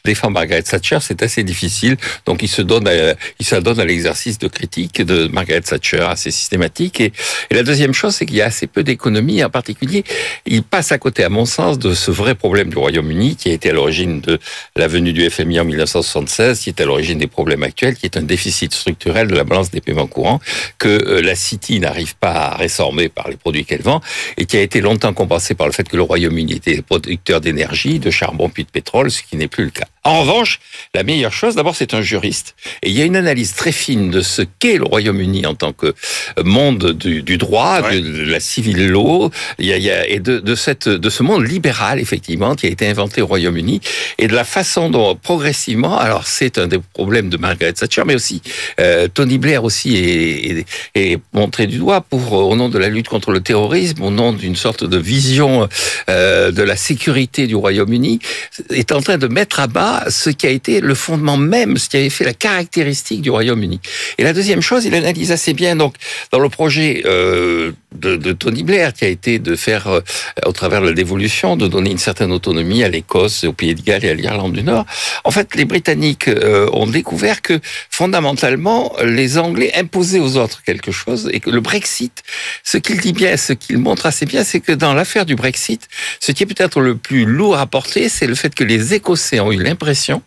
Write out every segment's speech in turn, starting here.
défend Margaret Thatcher, c'est assez difficile. Donc il s'adonne à l'exercice de critique de Margaret Thatcher, assez systématique. Et la deuxième chose, c'est qu'il y a assez peu d'économies. En particulier, il passe à côté, à mon sens, de ce vrai problème du Royaume-Uni, qui a été à l'origine de la venue du FMI en 1976, qui est à l'origine des problèmes actuels, qui est un déficit structurel de la balance des paiements courants, que la City n'arrive pas à résorber par les produits qu'elle vend, et qui a été longtemps compensé par le fait que le Royaume-Uni était producteur d'énergie, de charbon puis de pétrole, ce qui n'est plus le cas. En revanche, la meilleure chose, d'abord, c'est un juriste. Et il y a une analyse très fine de ce qu'est le Royaume-Uni en tant que monde du droit, de la civil law, et de ce monde libéral, effectivement, qui a été inventé au Royaume-Uni, et de la façon dont, progressivement, alors c'est un des problèmes de Margaret Thatcher, mais aussi Tony Blair aussi est montré du doigt au nom de la lutte contre le terrorisme, au nom d'une sorte de vision de la sécurité du Royaume-Uni, est en train de mettre à bas ce qui a été le fondement même, ce qui avait fait la caractéristique du Royaume-Uni. Et la deuxième chose, il analyse assez bien, donc, dans le projet de Tony Blair, qui a été de faire, au travers de la dévolution, de donner une certaine autonomie à l'Écosse, au Pays de Galles et à l'Irlande du Nord. En fait, les Britanniques ont découvert que, fondamentalement, les Anglais imposaient aux autres quelque chose, et que le Brexit, ce qu'il dit bien, ce qu'il montre assez bien, c'est que dans l'affaire du Brexit, ce qui est peut-être le plus lourd à porter, c'est le fait que les Écossais ont eu l'impression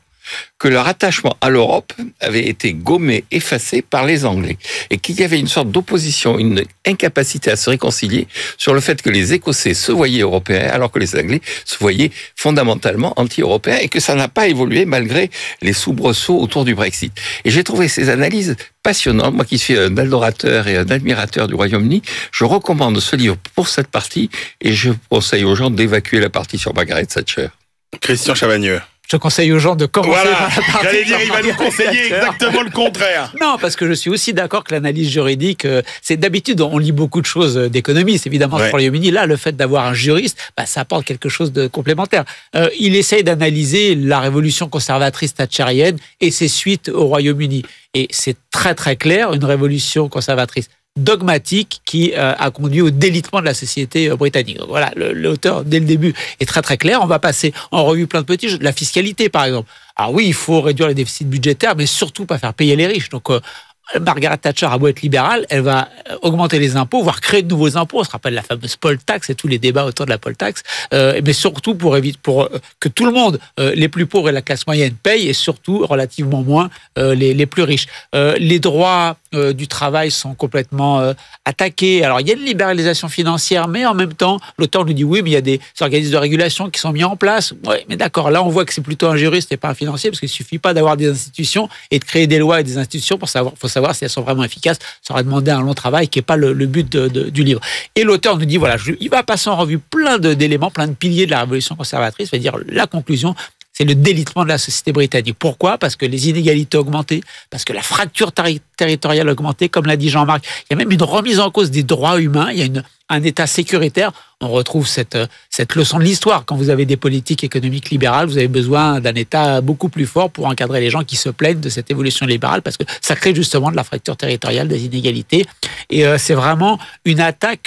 que leur attachement à l'Europe avait été gommé, effacé par les Anglais, et qu'il y avait une sorte d'opposition, une incapacité à se réconcilier sur le fait que les Écossais se voyaient européens, alors que les Anglais se voyaient fondamentalement anti-européens, et que ça n'a pas évolué malgré les soubresauts autour du Brexit. Et j'ai trouvé ces analyses passionnantes. Moi qui suis un adorateur et un admirateur du Royaume-Uni, je recommande ce livre pour cette partie, et je conseille aux gens d'évacuer la partie sur Margaret Thatcher. Christian Chavagneux. Je conseille aux gens de commencer par la partie. J'allais dire, il va nous conseiller exactement le contraire. Non, parce que je suis aussi d'accord que l'analyse juridique, c'est d'habitude, on lit beaucoup de choses d'économistes, évidemment, sur le Royaume-Uni. Là, le fait d'avoir un juriste, ça apporte quelque chose de complémentaire. Il essaye d'analyser la révolution conservatrice thatchérienne et ses suites au Royaume-Uni. Et c'est très, très clair, une révolution conservatrice dogmatique qui a conduit au délitement de la société britannique. Donc voilà, l'auteur, dès le début, est très très clair. On va passer en revue plein de petits jeux. La fiscalité, par exemple. Alors oui, il faut réduire les déficits budgétaires, mais surtout pas faire payer les riches. Donc Margaret Thatcher a beau être libérale, elle va augmenter les impôts, voire créer de nouveaux impôts. On se rappelle la fameuse poll tax et tous les débats autour de la poll tax, mais surtout pour que tout le monde, les plus pauvres et la classe moyenne, payent, et surtout relativement moins les plus riches. Les droits du travail sont complètement attaqués. Alors il y a une libéralisation financière, mais en même temps, l'auteur nous dit oui, mais il y a des organismes de régulation qui sont mis en place. Oui, mais d'accord, là on voit que c'est plutôt un juriste et pas un financier, parce qu'il suffit pas d'avoir des institutions et de créer des lois et des institutions pour savoir si elles sont vraiment efficaces. Ça aurait demandé un long travail qui n'est pas le but du livre. Et l'auteur nous dit, voilà, il va passer en revue plein d'éléments, plein de piliers de la révolution conservatrice, c'est-à-dire la conclusion, c'est le délitement de la société britannique. Pourquoi ? Parce que les inégalités ont augmenté, parce que la fracture territoriale a augmenté, comme l'a dit Jean-Marc. Il y a même une remise en cause des droits humains, il y a un État sécuritaire. On retrouve cette leçon de l'histoire. Quand vous avez des politiques économiques libérales, vous avez besoin d'un État beaucoup plus fort pour encadrer les gens qui se plaignent de cette évolution libérale, parce que ça crée justement de la fracture territoriale, des inégalités. Et c'est vraiment une attaque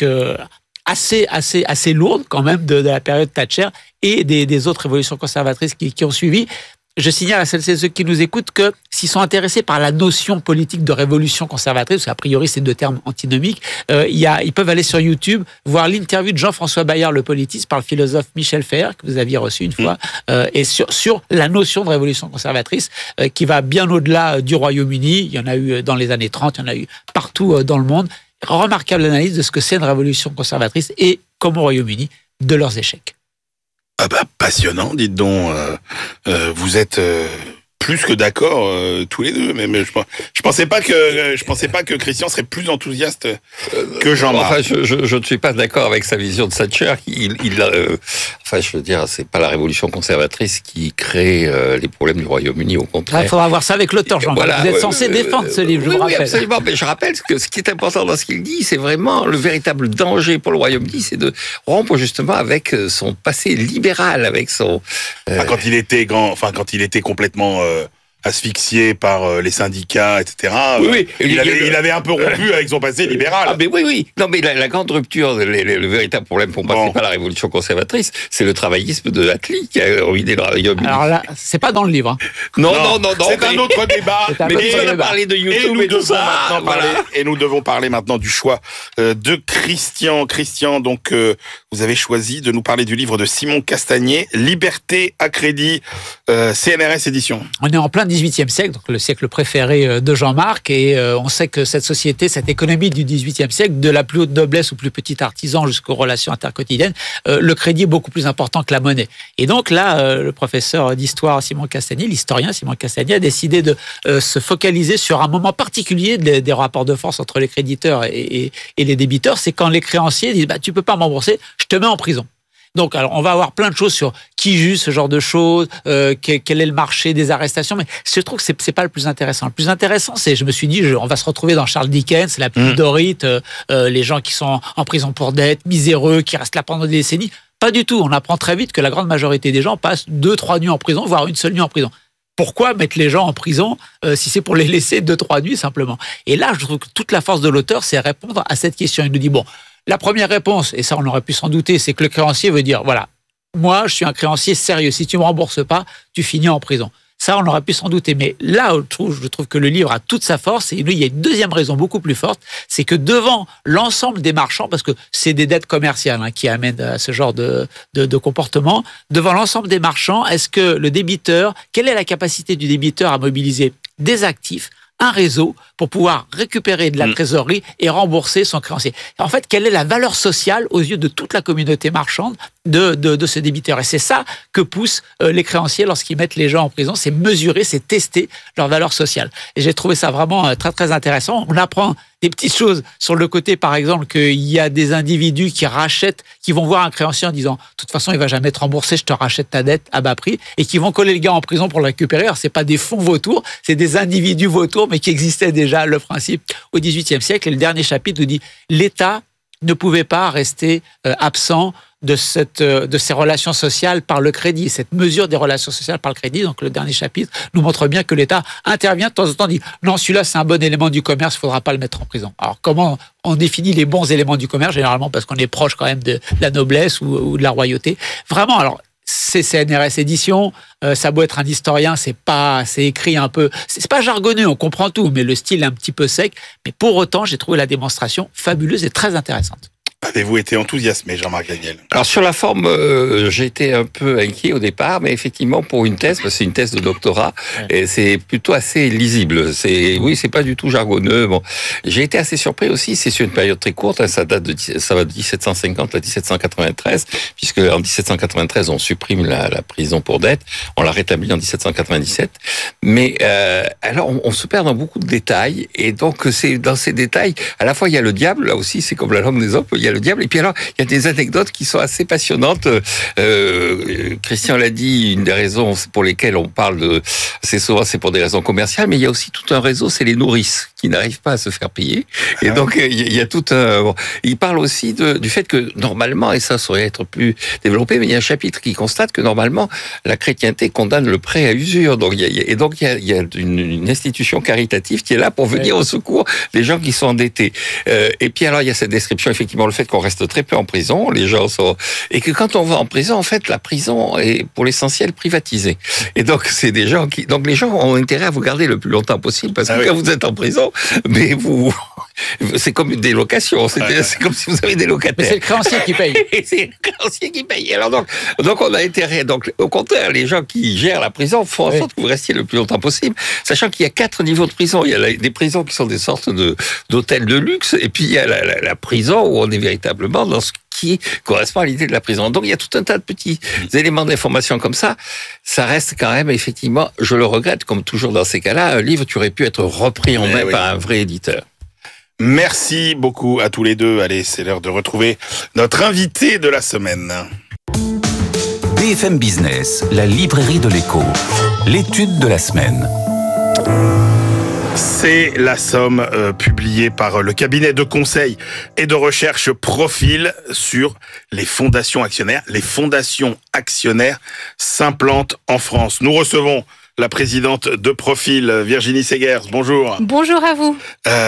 assez lourde quand même de la période Thatcher et des autres révolutions conservatrices qui ont suivi. Je signale à celles et ceux qui nous écoutent que s'ils sont intéressés par la notion politique de révolution conservatrice, parce qu'a priori c'est deux termes antinomiques, ils peuvent aller sur YouTube, voir l'interview de Jean-François Bayard, le politiste, par le philosophe Michel Fer, que vous aviez reçu une fois, et sur la notion de révolution conservatrice, qui va bien au-delà du Royaume-Uni. Il y en a eu dans les années 30, il y en a eu partout dans le monde. Remarquable analyse de ce que c'est une révolution conservatrice et, comme au Royaume-Uni, de leurs échecs. Ah passionnant, dites donc. Vous êtes plus que d'accord tous les deux, mais je pensais pas que Christian serait plus enthousiaste que Jean-Marc. Enfin, je ne suis pas d'accord avec sa vision de Thatcher. Enfin, je veux dire, c'est pas la révolution conservatrice qui crée les problèmes du Royaume-Uni, au contraire. Il faudra voir ça avec l'auteur, Jean-Marc. Voilà, vous êtes censé défendre ce livre, je vous rappelle. Oui, absolument. Mais je rappelle que ce qui est important dans ce qu'il dit, c'est vraiment le véritable danger pour le Royaume-Uni, c'est de rompre justement avec son passé libéral, avec son. Quand il était complètement asphyxié par les syndicats, etc. Oui. Il avait un peu rompu avec son passé libéral. Ah, mais oui. Non, mais la grande rupture, le véritable problème pour moi, c'est pas la révolution conservatrice, c'est le travaillisme de Attlee qui a ruiné le Royaume-Uni. Alors là, c'est pas dans le livre. Non. C'est un autre débat. Mais on a parlé de YouTube et tout ça. Et nous devons parler maintenant du choix de Christian. Christian, donc, vous avez choisi de nous parler du livre de Simon Castagnier, Liberté à crédit, CNRS édition. On est en plein 18e siècle, donc le siècle préféré de Jean-Marc, et on sait que cette société, cette économie du 18e siècle, de la plus haute noblesse au plus petit artisan jusqu'aux relations interquotidiennes, le crédit est beaucoup plus important que la monnaie. Et donc là, le professeur d'histoire Simon Castagnier, l'historien Simon Castagnier, a décidé de se focaliser sur un moment particulier des rapports de force entre les créditeurs et les débiteurs, c'est quand les créanciers disent tu peux pas m'embourser, je te mets en prison. Donc, alors, on va avoir plein de choses sur qui juge ce genre de choses, quel est le marché des arrestations, mais je trouve que c'est pas le plus intéressant. Le plus intéressant, c'est, je me suis dit, on va se retrouver dans Charles Dickens, la petite Dorite, les gens qui sont en prison pour dette, miséreux, qui restent là pendant des décennies. Pas du tout. On apprend très vite que la grande majorité des gens passent 2-3 nuits en prison, voire une seule nuit en prison. Pourquoi mettre les gens en prison si c'est pour les laisser 2-3 nuits simplement? Et là, je trouve que toute la force de l'auteur, c'est répondre à cette question. Il nous dit, la première réponse, et ça on aurait pu s'en douter, c'est que le créancier veut dire, voilà, moi je suis un créancier sérieux, si tu ne me rembourses pas, tu finis en prison. Ça, on aurait pu s'en douter. Mais là, je trouve que le livre a toute sa force. Et il y a une deuxième raison beaucoup plus forte, c'est que devant l'ensemble des marchands, parce que c'est des dettes commerciales qui amènent à ce genre de comportement, devant l'ensemble des marchands, est-ce que le débiteur, quelle est la capacité du débiteur à mobiliser des actifs, un réseau pour pouvoir récupérer de la trésorerie et rembourser son créancier. En fait, quelle est la valeur sociale aux yeux de toute la communauté marchande de ce débiteur? Et c'est ça que poussent les créanciers lorsqu'ils mettent les gens en prison, c'est mesurer, c'est tester leur valeur sociale. Et j'ai trouvé ça vraiment très, très intéressant. On apprend des petites choses sur le côté, par exemple, qu'il y a des individus qui rachètent, qui vont voir un créancier en disant « de toute façon, il va jamais te rembourser, je te rachète ta dette à bas prix » et qui vont coller le gars en prison pour le récupérer. Alors, c'est pas des fonds vautours, c'est des individus vautours, mais qui existaient déjà, le principe, au XVIIIe siècle. Et le dernier chapitre nous dit « l'État ne pouvait pas rester absent de ces relations sociales par le crédit, cette mesure des relations sociales par le crédit. » Donc le dernier chapitre nous montre bien que l'État intervient de temps en temps, dit non, celui-là c'est un bon élément du commerce, il ne faudra pas le mettre en prison. Alors comment on définit les bons éléments du commerce? Généralement parce qu'on est proche quand même de la noblesse ou de la royauté. Vraiment, alors c'est CNRS édition, ça doit être un historien, c'est écrit un peu, c'est pas jargonneux, on comprend tout, mais le style est un petit peu sec. Mais pour autant, j'ai trouvé la démonstration fabuleuse et très intéressante. Avez-vous été enthousiasmé, Jean-Marc Daniel? Alors sur la forme, j'ai été un peu inquiet au départ, mais effectivement pour une thèse, parce que c'est une thèse de doctorat, et c'est plutôt assez lisible. C'est pas du tout jargonneux. Bon, j'ai été assez surpris aussi. C'est sur une période très courte. Ça va de 1750 à 1793, puisque en 1793 on supprime la prison pour dette, on la rétablit en 1797. Mais alors on se perd dans beaucoup de détails, et donc c'est dans ces détails, à la fois il y a le diable, là aussi c'est comme la langue des hommes. Il y a le diable. Et puis alors, il y a des anecdotes qui sont assez passionnantes. Christian l'a dit, une des raisons pour lesquelles on parle c'est souvent, c'est pour des raisons commerciales, mais il y a aussi tout un réseau, c'est les nourrices qui n'arrivent pas à se faire payer. Et donc, il y a tout un... Bon, il parle aussi du fait que, normalement, et ça saurait être plus développé, mais il y a un chapitre qui constate que, normalement, la chrétienté condamne le prêt à usure. Donc, il y a une institution caritative qui est là pour venir au secours des gens qui sont endettés. Et puis, alors, il y a cette description, effectivement, le fait qu'on reste très peu en prison, les gens sont... Et que quand on va en prison, en fait, la prison est, pour l'essentiel, privatisée. Et donc, c'est des gens qui... Donc, les gens ont intérêt à vous garder le plus longtemps possible, parce que quand vous êtes en prison, mais c'est comme une délocation. C'est comme si vous avez des locataires. Mais c'est le créancier qui paye. C'est le créancier qui paye. Alors donc on a intérêt. Donc au contraire, les gens qui gèrent la prison font en sorte que vous restiez le plus longtemps possible, sachant qu'il y a 4 niveaux de prison. Il y a des prisons qui sont des sortes d'hôtels de luxe, et puis il y a la prison où on est véritablement dans ce qui correspond à l'idée de la prison. Donc il y a tout un tas de petits éléments d'information comme ça. Ça reste quand même, effectivement, je le regrette, comme toujours dans ces cas-là, un livre qui aurait pu être repris en main par un vrai éditeur. Merci beaucoup à tous les deux. Allez, c'est l'heure de retrouver notre invité de la semaine. BFM Business, la librairie de l'écho. L'étude de la semaine. C'est la somme publiée par le cabinet de conseil et de recherche Profil sur les fondations actionnaires. Les fondations actionnaires s'implantent en France. Nous recevons la présidente de Profil, Virginie Segers. Bonjour. Bonjour à vous.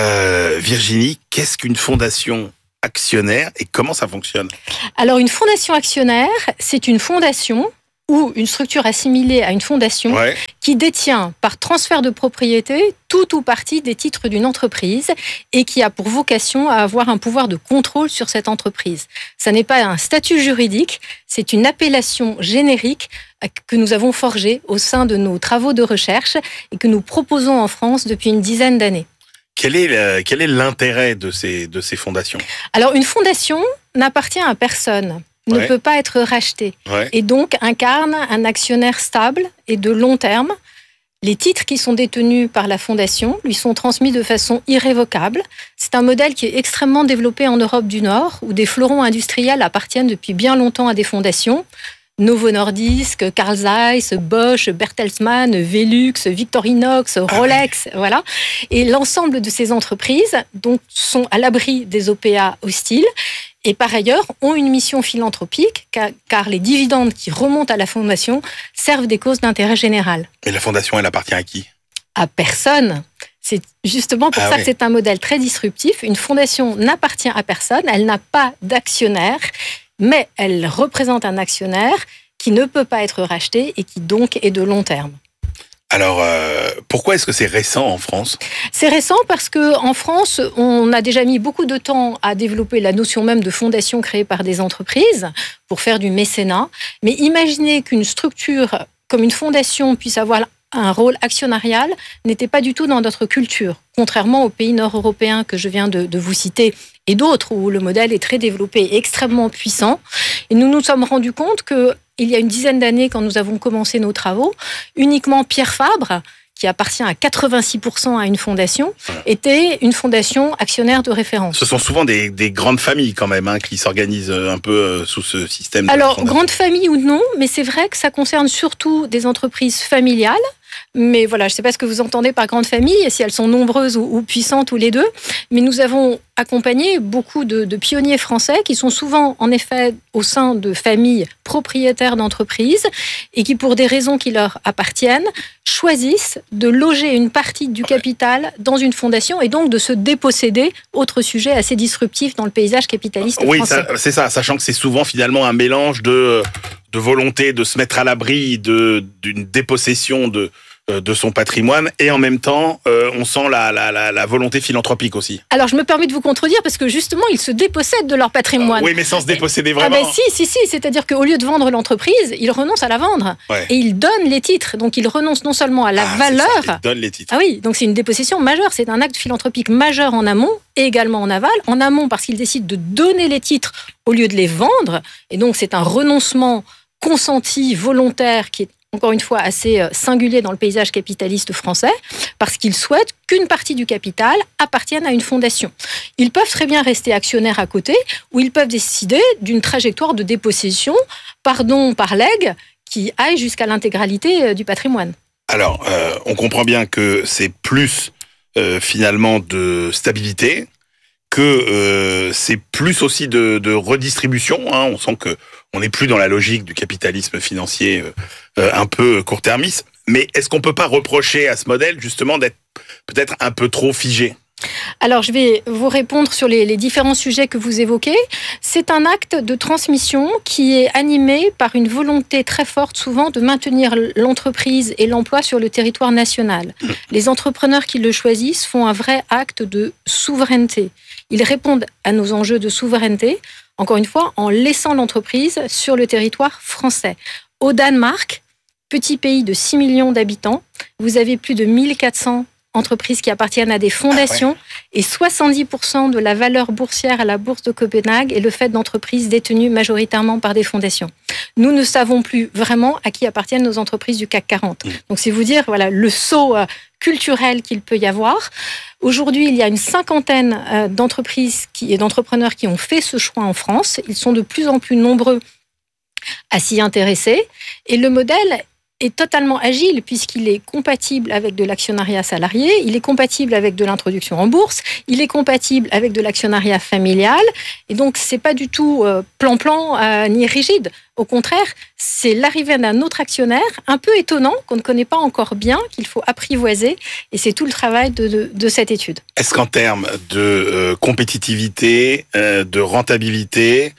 Virginie, qu'est-ce qu'une fondation actionnaire et comment ça fonctionne? Alors, une fondation actionnaire, c'est une fondation ou une structure assimilée à une fondation qui détient par transfert de propriété tout ou partie des titres d'une entreprise et qui a pour vocation à avoir un pouvoir de contrôle sur cette entreprise. Ça n'est pas un statut juridique, c'est une appellation générique que nous avons forgée au sein de nos travaux de recherche et que nous proposons en France depuis une dizaine d'années. Quel est l'intérêt de ces fondations? Alors, une fondation n'appartient à personne. Ne peut pas être racheté et donc incarne un actionnaire stable et de long terme. Les titres qui sont détenus par la fondation lui sont transmis de façon irrévocable. C'est un modèle qui est extrêmement développé en Europe du Nord, où des fleurons industriels appartiennent depuis bien longtemps à des fondations. Novo Nordisk, Carl Zeiss, Bosch, Bertelsmann, Velux, Victorinox, Rolex, voilà. Et l'ensemble de ces entreprises donc, sont à l'abri des OPA hostiles et par ailleurs ont une mission philanthropique car les dividendes qui remontent à la fondation servent des causes d'intérêt général. Et la fondation, elle appartient à qui? À personne. C'est justement pour ça que c'est un modèle très disruptif. Une fondation n'appartient à personne, elle n'a pas d'actionnaire, mais elle représente un actionnaire qui ne peut pas être racheté et qui donc est de long terme. Alors, pourquoi est-ce que c'est récent en France? C'est récent parce qu'en France, on a déjà mis beaucoup de temps à développer la notion même de fondation créée par des entreprises pour faire du mécénat. Mais imaginez qu'une structure comme une fondation puisse avoir un rôle actionnarial n'était pas du tout dans notre culture, contrairement aux pays nord-européens que je viens de vous citer et d'autres où le modèle est très développé et extrêmement puissant. Et nous nous sommes rendus compte qu'il y a une dizaine d'années, quand nous avons commencé nos travaux, uniquement Pierre Fabre, qui appartient à 86% à une fondation, était une fondation actionnaire de référence. Ce sont souvent des grandes familles quand même qui s'organisent un peu sous ce système. Alors, grande famille ou non, mais c'est vrai que ça concerne surtout des entreprises familiales. Mais voilà, je ne sais pas ce que vous entendez par grande famille, si elles sont nombreuses ou puissantes ou les deux. Mais nous avons accompagné beaucoup de pionniers français qui sont souvent, en effet, au sein de familles propriétaires d'entreprises et qui, pour des raisons qui leur appartiennent, choisissent de loger une partie du capital dans une fondation et donc de se déposséder, autre sujet assez disruptif dans le paysage capitaliste français. Oui, c'est ça, sachant que c'est souvent finalement un mélange de volonté de se mettre à l'abri d'une dépossession de son patrimoine et en même temps on sent la volonté philanthropique aussi. Alors je me permets de vous contredire parce que justement ils se dépossèdent de leur patrimoine. Oui, mais sans se déposséder vraiment. Si, c'est-à-dire qu'au lieu de vendre l'entreprise, ils renoncent à la vendre et ils donnent les titres. Donc ils renoncent non seulement à la valeur. Ça, ils donnent les titres. Ah oui, donc c'est une dépossession majeure, c'est un acte philanthropique majeur en amont et également en aval. En amont parce qu'ils décident de donner les titres au lieu de les vendre et donc c'est un renoncement consenti, volontaire, qui est encore une fois assez singulier dans le paysage capitaliste français, parce qu'ils souhaitent qu'une partie du capital appartienne à une fondation. Ils peuvent très bien rester actionnaires à côté, ou ils peuvent décider d'une trajectoire de dépossession, par don, par legs, qui aille jusqu'à l'intégralité du patrimoine. Alors, on comprend bien que c'est plus finalement de stabilité, que c'est plus aussi de redistribution. On sent que on n'est plus dans la logique du capitalisme financier un peu court-termiste. Mais est-ce qu'on peut pas reprocher à ce modèle justement d'être peut-être un peu trop figé? Alors, je vais vous répondre sur les différents sujets que vous évoquez. C'est un acte de transmission qui est animé par une volonté très forte, souvent, de maintenir l'entreprise et l'emploi sur le territoire national. Les entrepreneurs qui le choisissent font un vrai acte de souveraineté. Ils répondent à nos enjeux de souveraineté, encore une fois, en laissant l'entreprise sur le territoire français. Au Danemark, petit pays de 6 millions d'habitants, vous avez plus de 1400 entreprises qui appartiennent à des fondations et 70% de la valeur boursière à la bourse de Copenhague est le fait d'entreprises détenues majoritairement par des fondations. Nous ne savons plus vraiment à qui appartiennent nos entreprises du CAC 40. Donc c'est vous dire le saut culturel qu'il peut y avoir. Aujourd'hui, il y a une cinquantaine d'entreprises et d'entrepreneurs qui ont fait ce choix en France. Ils sont de plus en plus nombreux à s'y intéresser et le modèle est totalement agile puisqu'il est compatible avec de l'actionnariat salarié, il est compatible avec de l'introduction en bourse, il est compatible avec de l'actionnariat familial. Et donc, c'est pas du tout plan-plan ni rigide. Au contraire, c'est l'arrivée d'un autre actionnaire un peu étonnant, qu'on ne connaît pas encore bien, qu'il faut apprivoiser. Et c'est tout le travail de cette étude. Est-ce qu'en termes de compétitivité, de rentabilité,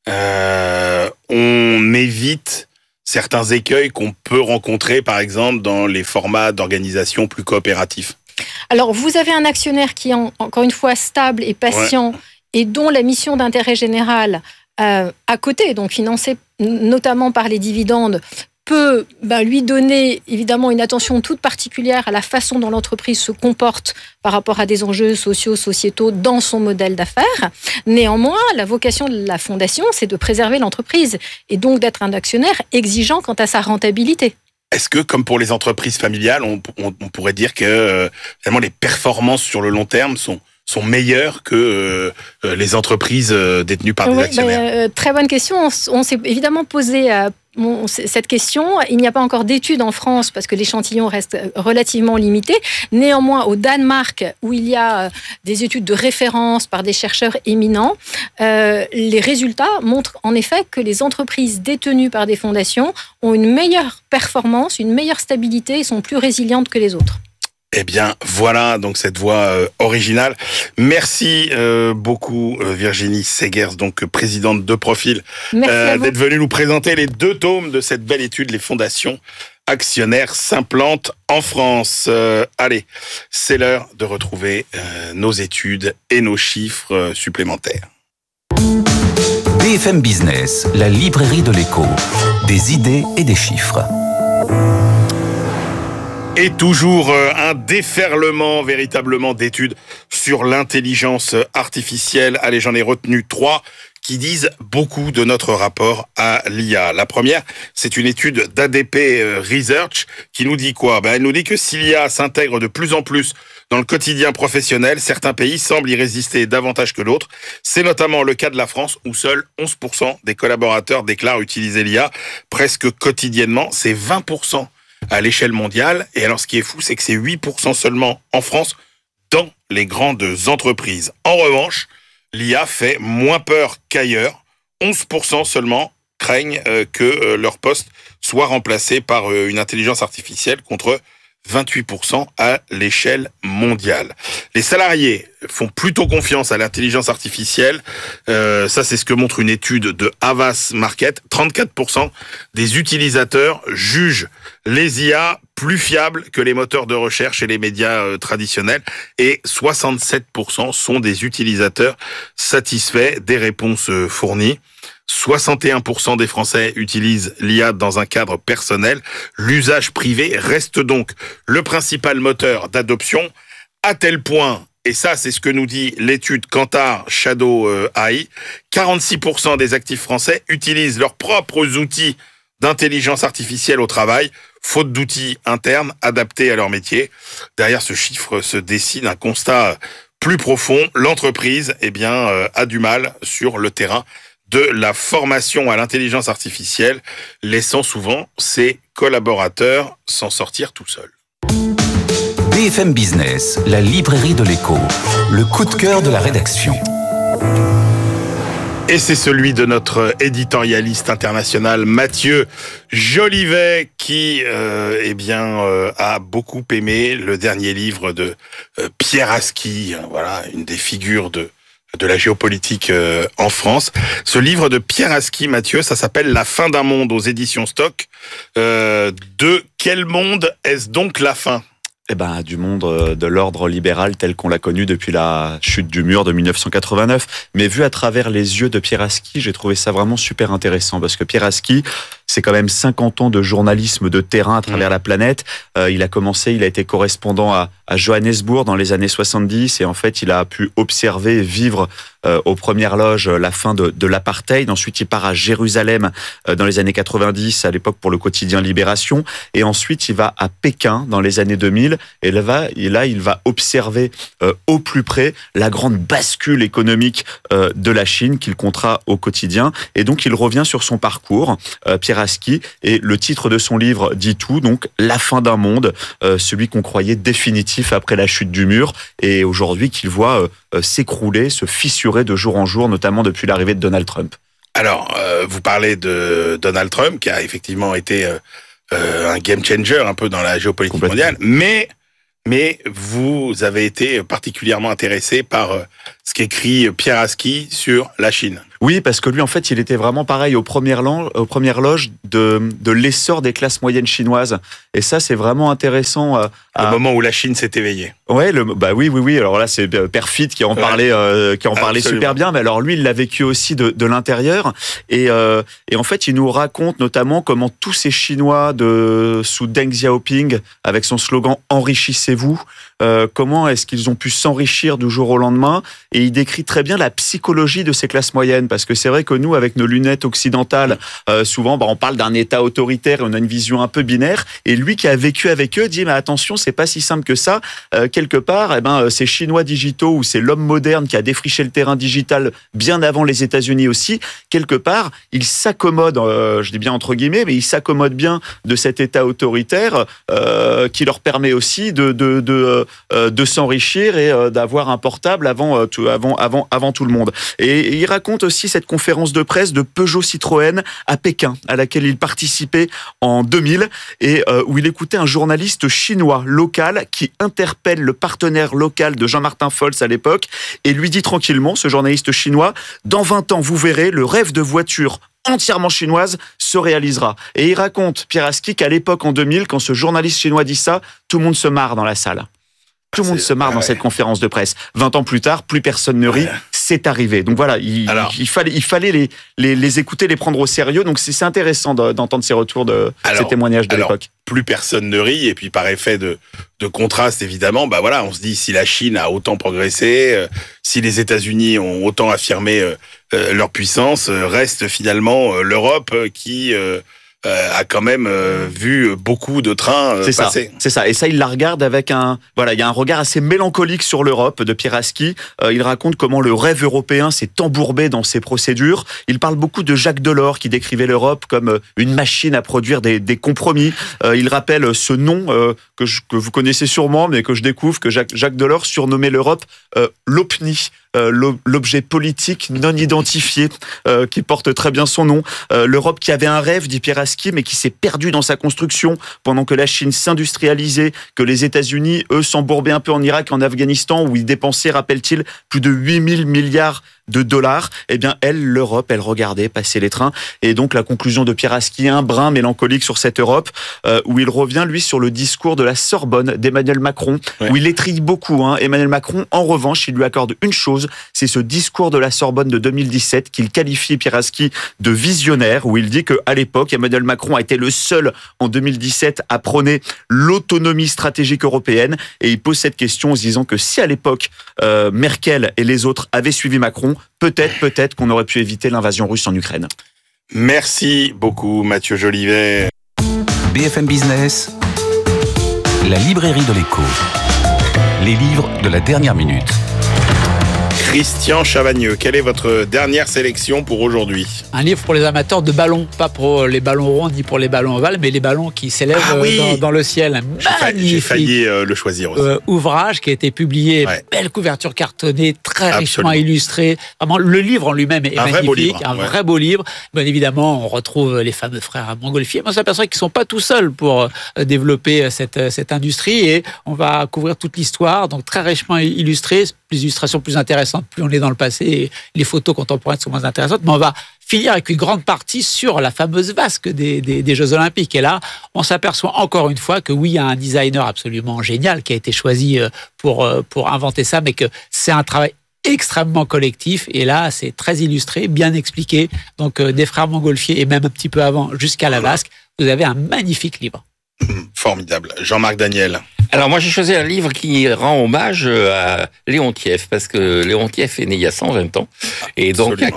on évite certains écueils qu'on peut rencontrer, par exemple, dans les formats d'organisation plus coopératifs? Alors, vous avez un actionnaire qui est, encore une fois, stable et patient, et dont la mission d'intérêt général, à côté, donc financée notamment par les dividendes, peut lui donner évidemment une attention toute particulière à la façon dont l'entreprise se comporte par rapport à des enjeux sociaux, sociétaux dans son modèle d'affaires. Néanmoins, la vocation de la fondation, c'est de préserver l'entreprise et donc d'être un actionnaire exigeant quant à sa rentabilité. Est-ce que, comme pour les entreprises familiales, on pourrait dire que finalement les performances sur le long terme sont meilleures que les entreprises détenues par des actionnaires? Très bonne question. On s'est évidemment posé cette question. Il n'y a pas encore d'études en France parce que l'échantillon reste relativement limité. Néanmoins, au Danemark, où il y a des études de référence par des chercheurs éminents, les résultats montrent en effet que les entreprises détenues par des fondations ont une meilleure performance, une meilleure stabilité et sont plus résilientes que les autres. Eh bien, voilà donc cette voix originale. Merci beaucoup Virginie Segers, donc présidente de Profil, d'être venue nous présenter les 2 tomes de cette belle étude, les fondations actionnaires s'implantent en France. Allez, c'est l'heure de retrouver nos études et nos chiffres supplémentaires. BFM Business, la librairie de l'écho, des idées et des chiffres. Et toujours un déferlement véritablement d'études sur l'intelligence artificielle. Allez, j'en ai retenu 3 qui disent beaucoup de notre rapport à l'IA. La première, c'est une étude d'ADP Research qui nous dit quoi? Elle nous dit que si l'IA s'intègre de plus en plus dans le quotidien professionnel, certains pays semblent y résister davantage que d'autres. C'est notamment le cas de la France où seuls 11% des collaborateurs déclarent utiliser l'IA presque quotidiennement. C'est 20% à l'échelle mondiale. Et alors, ce qui est fou, c'est que c'est 8% seulement en France dans les grandes entreprises. En revanche, l'IA fait moins peur qu'ailleurs. 11% seulement craignent que leur poste soit remplacé par une intelligence artificielle contre 28% à l'échelle mondiale. Les salariés font plutôt confiance à l'intelligence artificielle. Ça, c'est ce que montre une étude de Havas Market. 34% des utilisateurs jugent les IA plus fiables que les moteurs de recherche et les médias traditionnels. Et 67% sont des utilisateurs satisfaits des réponses fournies. 61% des Français utilisent l'IA dans un cadre personnel. L'usage privé reste donc le principal moteur d'adoption, à tel point, et ça c'est ce que nous dit l'étude Kantar Shadow AI, 46% des actifs français utilisent leurs propres outils d'intelligence artificielle au travail, faute d'outils internes adaptés à leur métier. Derrière ce chiffre se dessine un constat plus profond. L'entreprise, a du mal sur le terrain de la formation à l'intelligence artificielle, laissant souvent ses collaborateurs s'en sortir tout seuls. BFM Business, la librairie de l'écho, le coup de cœur de la rédaction. Et c'est celui de notre éditorialiste international Mathieu Jolivet qui a beaucoup aimé le dernier livre de Pierre Aski, voilà, une des figures de la géopolitique en France. Ce livre de Pierre Aski, Mathieu, ça s'appelle La fin d'un monde aux éditions Stock. De quel monde est-ce donc la fin ? Du monde de l'ordre libéral tel qu'on l'a connu depuis la chute du mur de 1989. Mais vu à travers les yeux de Pierre Aski, j'ai trouvé ça vraiment super intéressant parce que Pierre Aski, c'est quand même 50 ans de journalisme de terrain à travers la planète. Il a été correspondant à Johannesburg dans les années 70 et en fait, il a pu observer et vivre aux premières loges la fin de l'apartheid. Ensuite, il part à Jérusalem dans les années 90, à l'époque pour le quotidien Libération. Et ensuite, il va à Pékin dans les années 2000. Et là, il va observer au plus près la grande bascule économique de la Chine qu'il comptera au quotidien. Et donc, il revient sur son parcours. Pierre Pieraski. Et le titre de son livre dit tout, donc La fin d'un monde, celui qu'on croyait définitif après la chute du mur, et aujourd'hui qu'il voit s'écrouler, se fissurer de jour en jour, notamment depuis l'arrivée de Donald Trump. Alors, vous parlez de Donald Trump, qui a effectivement été un game changer un peu dans la géopolitique mondiale, mais vous avez été particulièrement intéressé par ce qu'écrit Pieraski sur la Chine. Oui, parce que lui, en fait, il était vraiment pareil aux premières loges de l'essor des classes moyennes chinoises. Et ça, c'est vraiment intéressant. Au moment où la Chine s'est éveillée. Ouais, oui. Alors là, c'est Perfit qui en parlait super bien. Mais alors lui, il l'a vécu aussi de l'intérieur. Et en fait, il nous raconte notamment comment tous ces Chinois sous Deng Xiaoping, avec son slogan « Enrichissez-vous », comment est-ce qu'ils ont pu s'enrichir du jour au lendemain. Et il décrit très bien la psychologie de ces classes moyennes. Parce que c'est vrai que nous, avec nos lunettes occidentales, souvent, on parle d'un État autoritaire et on a une vision un peu binaire. Et lui qui a vécu avec eux dit, mais attention, c'est pas si simple que ça. Quelque part, ces Chinois digitaux ou c'est l'homme moderne qui a défriché le terrain digital bien avant les États-Unis aussi. Quelque part, ils s'accommodent, je dis bien entre guillemets, mais ils s'accommodent bien de cet État autoritaire qui leur permet aussi de s'enrichir et d'avoir un portable avant tout le monde. Et il raconte aussi cette conférence de presse de Peugeot Citroën à Pékin, à laquelle il participait en 2000, et où il écoutait un journaliste chinois local qui interpelle le partenaire local de Jean-Martin Folz à l'époque, et lui dit tranquillement, ce journaliste chinois, « Dans 20 ans, vous verrez, le rêve de voiture entièrement chinoise se réalisera. » Et il raconte, Pieraski, qu'à l'époque, en 2000, quand ce journaliste chinois dit ça, tout le monde se marre dans la salle. Tout le monde se marre dans cette conférence de presse. 20 ans plus tard, plus personne ne rit. C'est arrivé. Donc voilà, il fallait les écouter, les prendre au sérieux. Donc c'est intéressant d'entendre ces retours, ces témoignages de l'époque. Plus personne ne rit, et puis par effet de contraste, évidemment, on se dit, si la Chine a autant progressé, si les États-Unis ont autant affirmé leur puissance, reste finalement l'Europe qui a quand même vu beaucoup de trains passer. C'est ça. Et ça, il la regarde avec il y a un regard assez mélancolique sur l'Europe de Pieraski. Il raconte comment le rêve européen s'est embourbé dans ses procédures. Il parle beaucoup de Jacques Delors, qui décrivait l'Europe comme une machine à produire des compromis. Il rappelle ce nom que vous connaissez sûrement, mais que je découvre, que Jacques Delors surnommait l'Europe l'OPNI. L'objet politique non identifié, qui porte très bien son nom. L'Europe qui avait un rêve, dit Pieraski, mais qui s'est perdue dans sa construction pendant que la Chine s'industrialisait, que les États-Unis, eux, s'embourbaient un peu en Irak et en Afghanistan, où ils dépensaient, rappelle-t-il, plus de 8000 milliards de dollars. Eh bien, l'Europe, elle regardait passer les trains. Et donc, la conclusion de Pieraski, un brin mélancolique sur cette Europe, où il revient, lui, sur le discours de la Sorbonne d'Emmanuel Macron, où il étrille beaucoup. Emmanuel Macron, en revanche, il lui accorde une chose, c'est ce discours de la Sorbonne de 2017 qu'il qualifie, Pieraski, de visionnaire, où il dit qu'à l'époque, Emmanuel Macron a été le seul, en 2017, à prôner l'autonomie stratégique européenne. Et il pose cette question en se disant que si, à l'époque, Merkel et les autres avaient suivi Macron, peut-être qu'on aurait pu éviter l'invasion russe en Ukraine. Merci beaucoup, Mathieu Jolivet. BFM Business, la librairie de l'écho. Les livres de la dernière minute. Christian Chavagneux, quelle est votre dernière sélection pour aujourd'hui ? Un livre pour les amateurs de ballons, pas pour les ballons ronds ni pour les ballons ovales, mais les ballons qui s'élèvent dans le ciel. J'ai failli le choisir aussi. Ouvrage qui a été publié, belle couverture cartonnée, très richement illustrée. Vraiment, le livre en lui-même est magnifique, vrai beau livre. Bien évidemment, on retrouve les fameux frères Montgolfier. On s'aperçoit qu'ils ne sont pas tout seuls pour développer cette industrie, et on va couvrir toute l'histoire, donc très richement illustrée. Les illustrations plus intéressantes, plus on est dans le passé, et les photos contemporaines sont moins intéressantes, mais on va finir avec une grande partie sur la fameuse vasque des Jeux Olympiques. Et là, on s'aperçoit encore une fois que oui, il y a un designer absolument génial qui a été choisi pour inventer ça, mais que c'est un travail extrêmement collectif, et là c'est très illustré, bien expliqué, donc des frères Montgolfier et même un petit peu avant jusqu'à la vasque, vous avez un magnifique livre. Formidable. Jean-Marc Daniel. Alors moi j'ai choisi un livre qui rend hommage à Léontiev, parce que Léontiev est né il y a 120 ans, et donc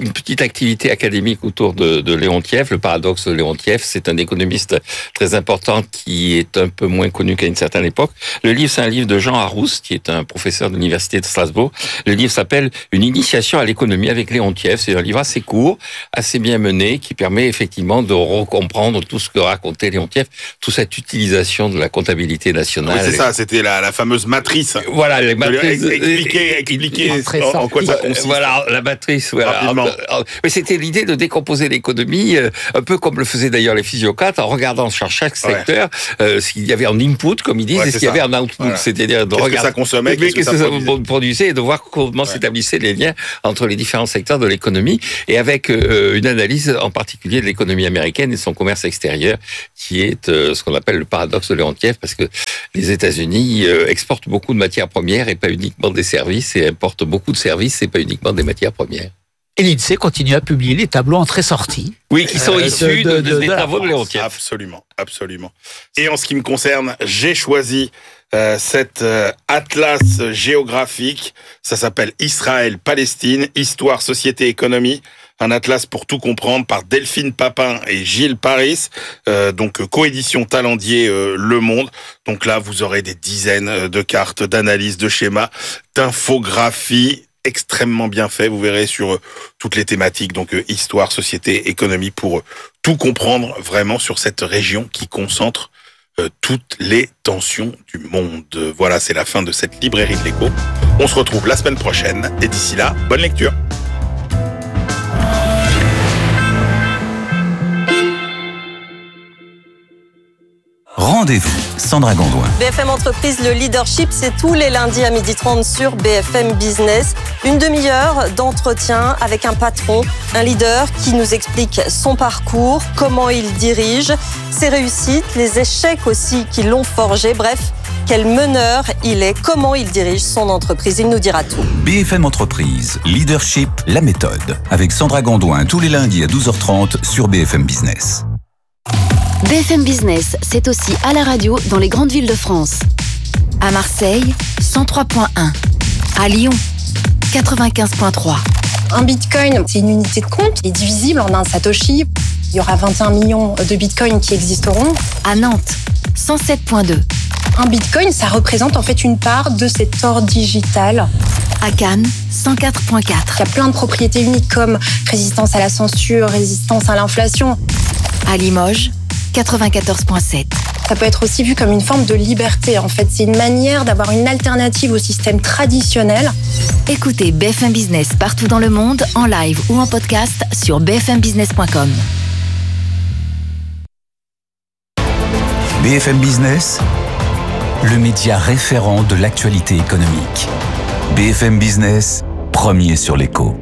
une petite activité académique autour de Leontiev, le paradoxe de Leontiev. C'est un économiste très important qui est un peu moins connu qu'à une certaine époque. Le livre, c'est un livre de Jean Arousse, qui est un professeur de l'université de Strasbourg. Le livre s'appelle Une initiation à l'économie avec Leontiev. C'est un livre assez court, assez bien mené, qui permet effectivement de recomprendre tout ce que racontait Leontiev, toute cette utilisation de la comptabilité nationale. Oui, c'est ça, c'était la fameuse matrice. Voilà, les matrices. Expliquer en quoi ça consiste. Voilà, la matrice. Voilà. Mais c'était l'idée de décomposer l'économie, un peu comme le faisaient d'ailleurs les physiocrates, en regardant sur chaque secteur ce qu'il y avait en input, comme ils disent, et ce qu'il y avait en output. Voilà. C'est-à-dire de regarder ce que ça consommait, qu'est-ce que ça produisait, et de voir comment s'établissaient les liens entre les différents secteurs de l'économie, et avec une analyse en particulier de l'économie américaine et de son commerce extérieur, qui est ce qu'on appelle le paradoxe de Leontiev, parce que les États-Unis exportent beaucoup de matières premières et pas uniquement des services, et importent beaucoup de services et pas uniquement des matières premières. Et l'INSEE continue à publier les tableaux entrée-sortie. Oui, qui sont issus des travaux de Leontiev. Absolument, absolument. Et en ce qui me concerne, j'ai choisi cet atlas géographique. Ça s'appelle Israël-Palestine, Histoire, Société, Économie. Un atlas pour tout comprendre par Delphine Papin et Gilles Paris. Donc, coédition Talendier Le Monde. Donc là, vous aurez des dizaines de cartes, d'analyses, de schémas, d'infographies extrêmement bien fait. Vous verrez sur toutes les thématiques. Donc, histoire, société, économie, pour tout comprendre vraiment sur cette région qui concentre toutes les tensions du monde. Voilà, c'est la fin de cette librairie de l'écho. On se retrouve la semaine prochaine. Et d'ici là, bonne lecture. Rendez-vous, Sandra Gondouin. BFM Entreprise, le leadership, c'est tous les lundis à 12h30 sur BFM Business. Une demi-heure d'entretien avec un patron, un leader qui nous explique son parcours, comment il dirige, ses réussites, les échecs aussi qui l'ont forgé. Bref, quel meneur il est, comment il dirige son entreprise. Il nous dira tout. BFM Entreprise, leadership, la méthode. Avec Sandra Gondouin tous les lundis à 12h30 sur BFM Business. BFM Business, c'est aussi à la radio dans les grandes villes de France. À Marseille, 103.1. À Lyon, 95.3. Un bitcoin, c'est une unité de compte, il est divisible en un satoshi. Il y aura 21 millions de bitcoins qui existeront. À Nantes, 107.2. Un bitcoin, ça représente en fait une part de cet or digital. À Cannes, 104.4. Il y a plein de propriétés uniques comme résistance à la censure, résistance à l'inflation. À Limoges, 94.7. Ça peut être aussi vu comme une forme de liberté. En fait, c'est une manière d'avoir une alternative au système traditionnel. Écoutez BFM Business partout dans le monde, en live ou en podcast sur bfmbusiness.com. BFM Business, le média référent de l'actualité économique. BFM Business, premier sur l'écho.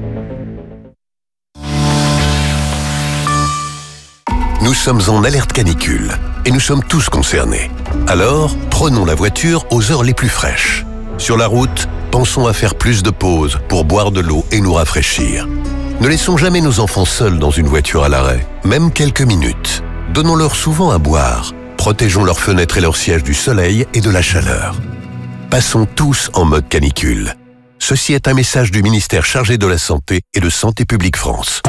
Nous sommes en alerte canicule et nous sommes tous concernés. Alors, prenons la voiture aux heures les plus fraîches. Sur la route, pensons à faire plus de pauses pour boire de l'eau et nous rafraîchir. Ne laissons jamais nos enfants seuls dans une voiture à l'arrêt, même quelques minutes. Donnons-leur souvent à boire. Protégeons leurs fenêtres et leurs sièges du soleil et de la chaleur. Passons tous en mode canicule. Ceci est un message du ministère chargé de la Santé et de Santé publique France.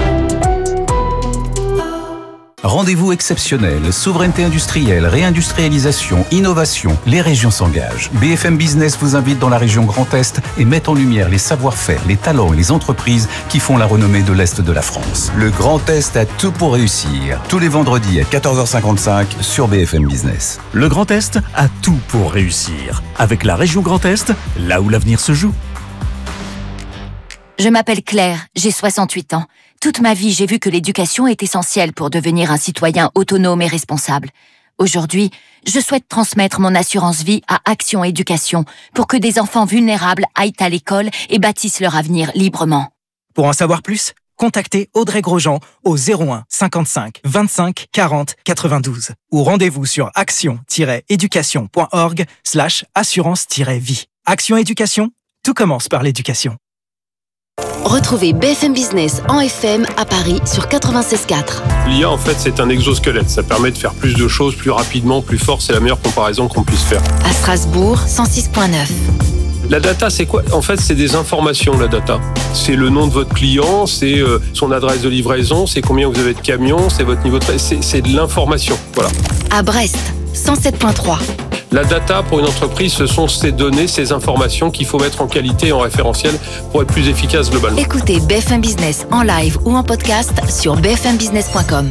Rendez-vous exceptionnel, souveraineté industrielle, réindustrialisation, innovation, les régions s'engagent. BFM Business vous invite dans la région Grand Est et met en lumière les savoir-faire, les talents et les entreprises qui font la renommée de l'Est de la France. Le Grand Est a tout pour réussir. Tous les vendredis à 14h55 sur BFM Business. Le Grand Est a tout pour réussir. Avec la région Grand Est, là où l'avenir se joue. Je m'appelle Claire, j'ai 68 ans. Toute ma vie, j'ai vu que l'éducation est essentielle pour devenir un citoyen autonome et responsable. Aujourd'hui, je souhaite transmettre mon assurance vie à Action Éducation pour que des enfants vulnérables aillent à l'école et bâtissent leur avenir librement. Pour en savoir plus, contactez Audrey Grosjean au 01 55 25 40 92 ou rendez-vous sur action-éducation.org/assurance-vie. Action Éducation, tout commence par l'éducation. Retrouvez BFM Business en FM à Paris sur 96.4. L'IA, en fait, c'est un exosquelette. Ça permet de faire plus de choses plus rapidement, plus fort. C'est la meilleure comparaison qu'on puisse faire. À Strasbourg, 106.9. La data, c'est quoi? En fait, c'est des informations, la data. C'est le nom de votre client, c'est son adresse de livraison, c'est combien vous avez de camions, c'est votre niveau de... C'est de l'information, voilà. À Brest, 107.3. La data, pour une entreprise, ce sont ces données, ces informations qu'il faut mettre en qualité et en référentiel pour être plus efficace globalement. Écoutez BFM Business en live ou en podcast sur bfmbusiness.com.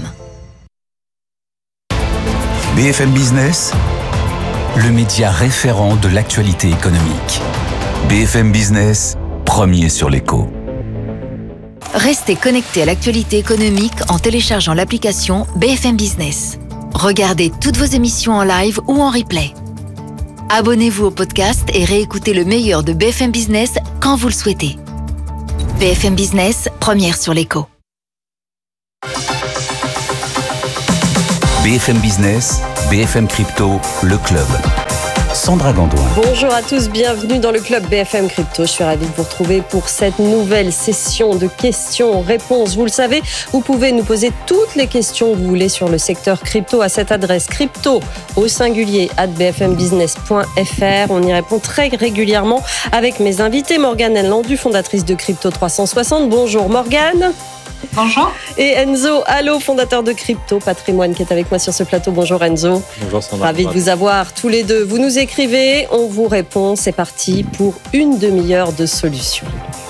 BFM Business, le média référent de l'actualité économique. BFM Business, premier sur l'écho. Restez connectés à l'actualité économique en téléchargeant l'application BFM Business. Regardez toutes vos émissions en live ou en replay. Abonnez-vous au podcast et réécoutez le meilleur de BFM Business quand vous le souhaitez. BFM Business, première sur l'écho. BFM Business, BFM Crypto, le club. Sandra Gandoin. Bonjour à tous, bienvenue dans le club BFM Crypto. Je suis ravie de vous retrouver pour cette nouvelle session de questions-réponses. Vous le savez, vous pouvez nous poser toutes les questions que vous voulez sur le secteur crypto à cette adresse crypto@bfmbusiness.fr. On y répond très régulièrement avec mes invités. Morgane Landu, fondatrice de Crypto 360. Bonjour Morgane. Bonjour. Et Enzo Allo, fondateur de Crypto Patrimoine, qui est avec moi sur ce plateau. Bonjour Enzo. Bonjour Sandra. Ravi de vous avoir tous les deux. Vous nous écrivez, on vous répond. C'est parti pour une demi-heure de solutions.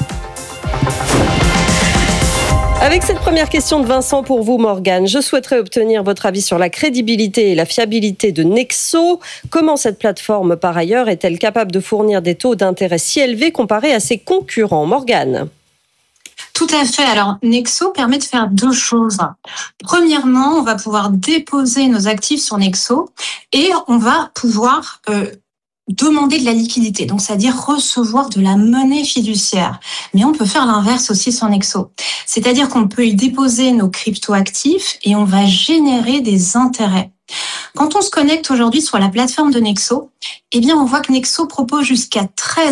Avec cette première question de Vincent pour vous, Morgane, je souhaiterais obtenir votre avis sur la crédibilité et la fiabilité de Nexo. Comment cette plateforme, par ailleurs, est-elle capable de fournir des taux d'intérêt si élevés comparés à ses concurrents? Morgane. Tout à fait. Alors, Nexo permet de faire deux choses. Premièrement, on va pouvoir déposer nos actifs sur Nexo et on va pouvoir demander de la liquidité, donc c'est-à-dire recevoir de la monnaie fiduciaire. Mais on peut faire l'inverse aussi sur Nexo. C'est-à-dire qu'on peut y déposer nos crypto-actifs et on va générer des intérêts. Quand on se connecte aujourd'hui sur la plateforme de Nexo, eh bien, on voit que Nexo propose jusqu'à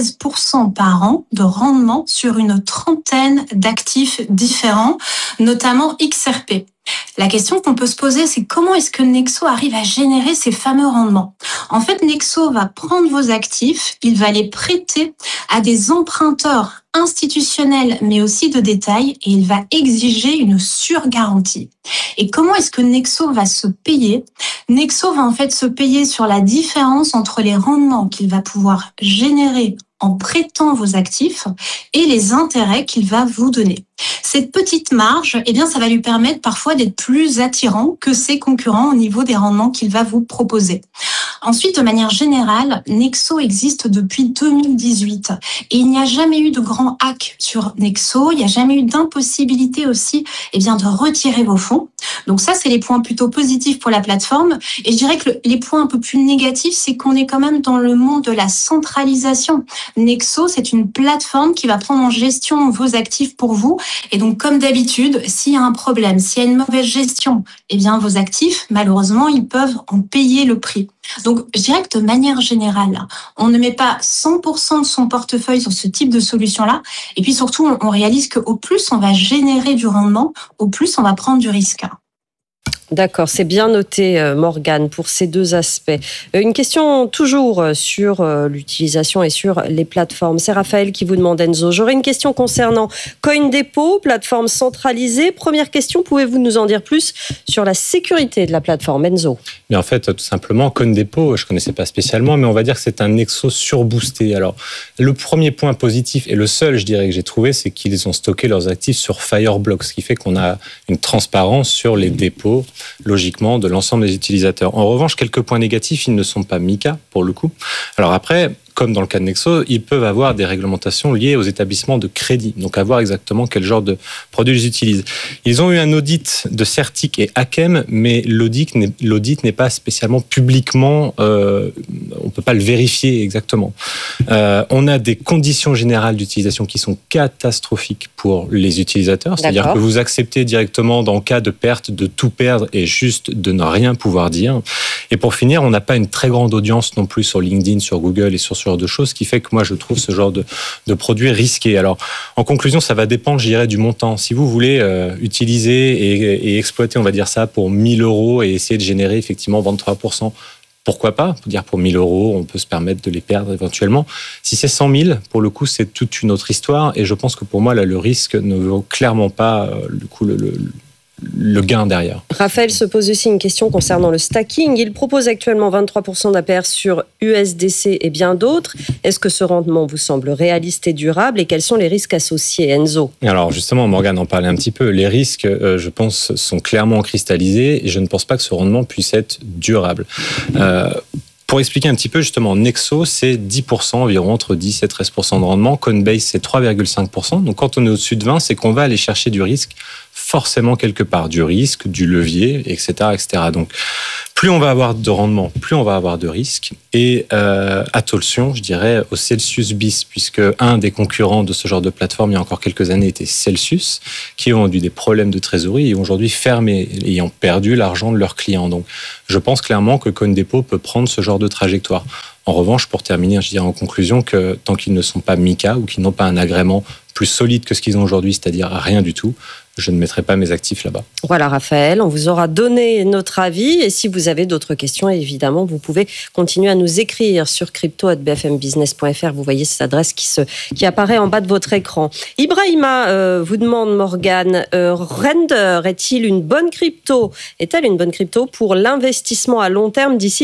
13% par an de rendement sur une trentaine d'actifs différents, notamment XRP. La question qu'on peut se poser, c'est comment est-ce que Nexo arrive à générer ces fameux rendements? En fait, Nexo va prendre vos actifs, il va les prêter à des emprunteurs institutionnels, mais aussi de détail, et il va exiger une surgarantie. Et comment est-ce que Nexo va se payer? Nexo va en fait se payer sur la différence entre les rendements qu'il va pouvoir générer en prêtant vos actifs et les intérêts qu'il va vous donner. Cette petite marge, eh bien, ça va lui permettre parfois d'être plus attirant que ses concurrents au niveau des rendements qu'il va vous proposer. Ensuite, de manière générale, Nexo existe depuis 2018 et il n'y a jamais eu de grand hack sur Nexo. Il n'y a jamais eu d'impossibilité aussi, eh bien, de retirer vos fonds. Donc ça, c'est les points plutôt positifs pour la plateforme. Et je dirais que les points un peu plus négatifs, c'est qu'on est quand même dans le monde de la centralisation. Nexo, c'est une plateforme qui va prendre en gestion vos actifs pour vous. Et donc, comme d'habitude, s'il y a un problème, s'il y a une mauvaise gestion, eh bien, vos actifs, malheureusement, ils peuvent en payer le prix. Donc, je dirais que de manière générale, on ne met pas 100% de son portefeuille sur ce type de solution-là. Et puis surtout, on réalise qu'au plus on va générer du rendement, au plus on va prendre du risque. D'accord, c'est bien noté, Morgane, pour ces deux aspects. Une question toujours sur l'utilisation et sur les plateformes. C'est Raphaël qui vous demande, Enzo. J'aurais une question concernant CoinDepot, plateforme centralisée. Première question, pouvez-vous nous en dire plus sur la sécurité de la plateforme, Enzo? Mais en fait, tout simplement, CoinDepot, je ne connaissais pas spécialement, mais on va dire que c'est un Nexo surboosté. Alors, le premier point positif, et le seul, je dirais, que j'ai trouvé, c'est qu'ils ont stocké leurs actifs sur Fireblocks, ce qui fait qu'on a une transparence sur les dépôts, logiquement, de l'ensemble des utilisateurs. En revanche, quelques points négatifs, ils ne sont pas MiCA, pour le coup. Alors après, comme dans le cas de Nexo, ils peuvent avoir des réglementations liées aux établissements de crédit, donc à voir exactement quel genre de produits ils utilisent. Ils ont eu un audit de Certic et Hakem, mais l'audit n'est pas spécialement publiquement, on ne peut pas le vérifier exactement. On a des conditions générales d'utilisation qui sont catastrophiques pour les utilisateurs, c'est-à-dire que vous acceptez directement dans cas de perte de tout perdre et juste de ne rien pouvoir dire. Et pour finir, on n'a pas une très grande audience non plus sur LinkedIn, sur Google et sur ce genre de choses, qui fait que moi je trouve ce genre de produit risqué. Alors en conclusion, ça va dépendre, je dirais, du montant. Si vous voulez utiliser et exploiter, on va dire ça, pour 1 000 € et essayer de générer effectivement 23% pourquoi pas? Pour 1 000 €, on peut se permettre de les perdre éventuellement. Si c'est 100 000, pour le coup, c'est toute une autre histoire. Et je pense que pour moi, là, le risque ne vaut clairement pas le gain derrière. Raphaël se pose aussi une question concernant le stacking. Il propose actuellement 23% d'APR sur USDC et bien d'autres. Est-ce que ce rendement vous semble réaliste et durable et quels sont les risques associés, Enzo? Alors justement, Morgane en parlait un petit peu. Les risques, je pense, sont clairement cristallisés et je ne pense pas que ce rendement puisse être durable. Pour expliquer un petit peu, justement, Nexo, c'est 10% environ, entre 10 et 13% de rendement. Coinbase, c'est 3,5%. Donc, quand on est au-dessus de 20, c'est qu'on va aller chercher du risque forcément quelque part. Du risque, du levier, etc., etc. Donc, plus on va avoir de rendement, plus on va avoir de risque. Et attention, je dirais, au Celsius bis, puisque un des concurrents de ce genre de plateforme, il y a encore quelques années, était Celsius, qui ont eu des problèmes de trésorerie et ont aujourd'hui fermé, ayant perdu l'argent de leurs clients. Donc, je pense clairement que CoinDepot peut prendre ce genre de trajectoire. En revanche, pour terminer, je dirais en conclusion que tant qu'ils ne sont pas MiCA ou qu'ils n'ont pas un agrément plus solide que ce qu'ils ont aujourd'hui, c'est-à-dire rien du tout, je ne mettrai pas mes actifs là-bas. Voilà, Raphaël, on vous aura donné notre avis. Et si vous avez d'autres questions, évidemment, vous pouvez continuer à nous écrire sur crypto@bfmbusiness.fr. Vous voyez cette adresse qui apparaît en bas de votre écran. Ibrahima vous demande, Morgane, Render est-il une bonne crypto? Est-elle une bonne crypto pour l'investissement à long terme d'ici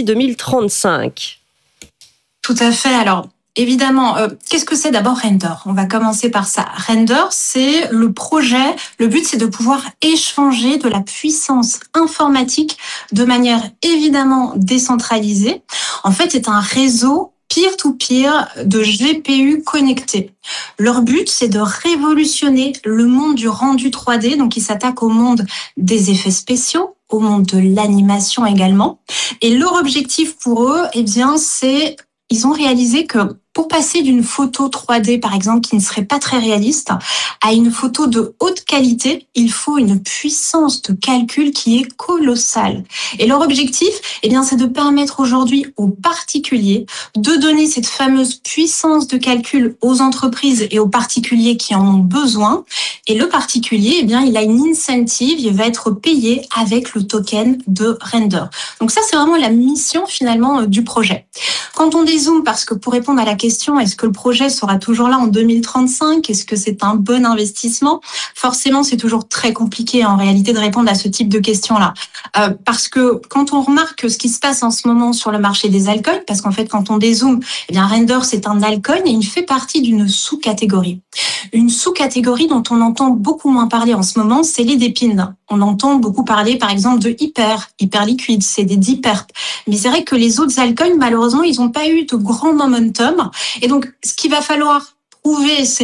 2035? Tout à fait. Alors, évidemment, qu'est-ce que c'est d'abord Render? On va commencer par ça. Render, c'est le projet. Le but, c'est de pouvoir échanger de la puissance informatique de manière évidemment décentralisée. En fait, c'est un réseau peer-to-peer de GPU connectés. Leur but, c'est de révolutionner le monde du rendu 3D. Donc, ils s'attaquent au monde des effets spéciaux, au monde de l'animation également. Et leur objectif pour eux, c'est ils ont réalisé que pour passer d'une photo 3D, par exemple, qui ne serait pas très réaliste, à une photo de haute qualité, il faut une puissance de calcul qui est colossale. Et leur objectif, c'est de permettre aujourd'hui aux particuliers de donner cette fameuse puissance de calcul aux entreprises et aux particuliers qui en ont besoin. Et le particulier, il a une incentive, il va être payé avec le token de Render. Donc ça, c'est vraiment la mission finalement du projet. Quand on dézoome, parce que pour répondre à la question, est-ce que le projet sera toujours là en 2035? Est-ce que c'est un bon investissement? Forcément, c'est toujours très compliqué en réalité de répondre à ce type de questions-là. Parce que quand on remarque ce qui se passe en ce moment sur le marché des altcoins, parce qu'en fait, quand on dézoome, Render, c'est un altcoin et il fait partie d'une sous-catégorie. Une sous-catégorie dont on entend beaucoup moins parler en ce moment, c'est les DePIN. On entend beaucoup parler, par exemple, de hyper liquide, c'est des DPERP. Mais c'est vrai que les autres altcoins, malheureusement, ils n'ont pas eu de grand momentum. Et donc, ce qu'il va falloir prouver, c'est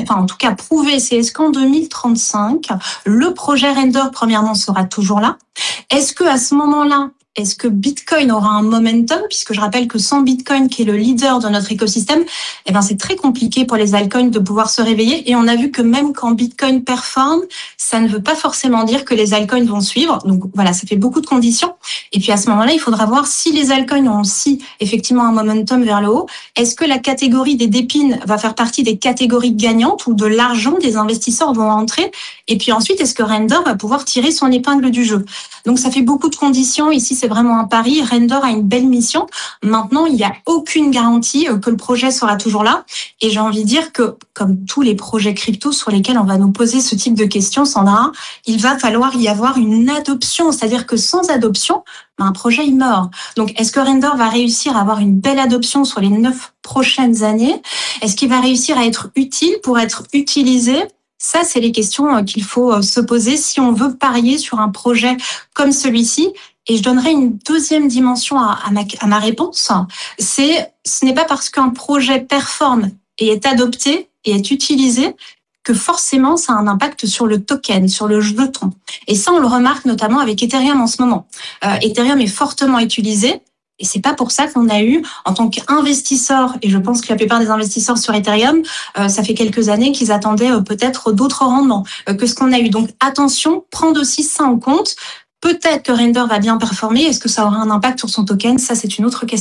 est-ce qu'en 2035, le projet Render, premièrement, sera toujours là? Est-ce que à ce moment-là, est-ce que Bitcoin aura un momentum? Puisque je rappelle que sans Bitcoin, qui est le leader de notre écosystème, c'est très compliqué pour les altcoins de pouvoir se réveiller. Et on a vu que même quand Bitcoin performe, ça ne veut pas forcément dire que les altcoins vont suivre. Donc voilà, ça fait beaucoup de conditions. Et puis à ce moment-là, il faudra voir si les altcoins ont aussi effectivement un momentum vers le haut. Est-ce que la catégorie des DePIN va faire partie des catégories gagnantes où de l'argent des investisseurs vont entrer? Et puis ensuite, est-ce que Render va pouvoir tirer son épingle du jeu? Donc ça fait beaucoup de conditions. Ici, c'est vraiment un pari. Render a une belle mission. Maintenant, il n'y a aucune garantie que le projet sera toujours là. Et j'ai envie de dire que, comme tous les projets crypto sur lesquels on va nous poser ce type de questions, Sandra, il va falloir y avoir une adoption. C'est-à-dire que sans adoption, un projet il meurt. Donc, est-ce que Render va réussir à avoir une belle adoption sur les 9 prochaines années? Est-ce qu'il va réussir à être utile pour être utilisé? Ça, c'est les questions qu'il faut se poser si on veut parier sur un projet comme celui-ci. Et je donnerai une deuxième dimension à ma réponse. Ce n'est pas parce qu'un projet performe et est adopté et est utilisé que forcément ça a un impact sur le token, sur le jeton. Et ça, on le remarque notamment avec Ethereum en ce moment. Ethereum est fortement utilisé. Et c'est pas pour ça qu'on a eu, en tant qu'investisseur, et je pense que la plupart des investisseurs sur Ethereum, ça fait quelques années qu'ils attendaient peut-être d'autres rendements que ce qu'on a eu. Donc attention, prendre aussi ça en compte. Peut-être que Render va bien performer. Est-ce que ça aura un impact sur son token? Ça, c'est une autre question.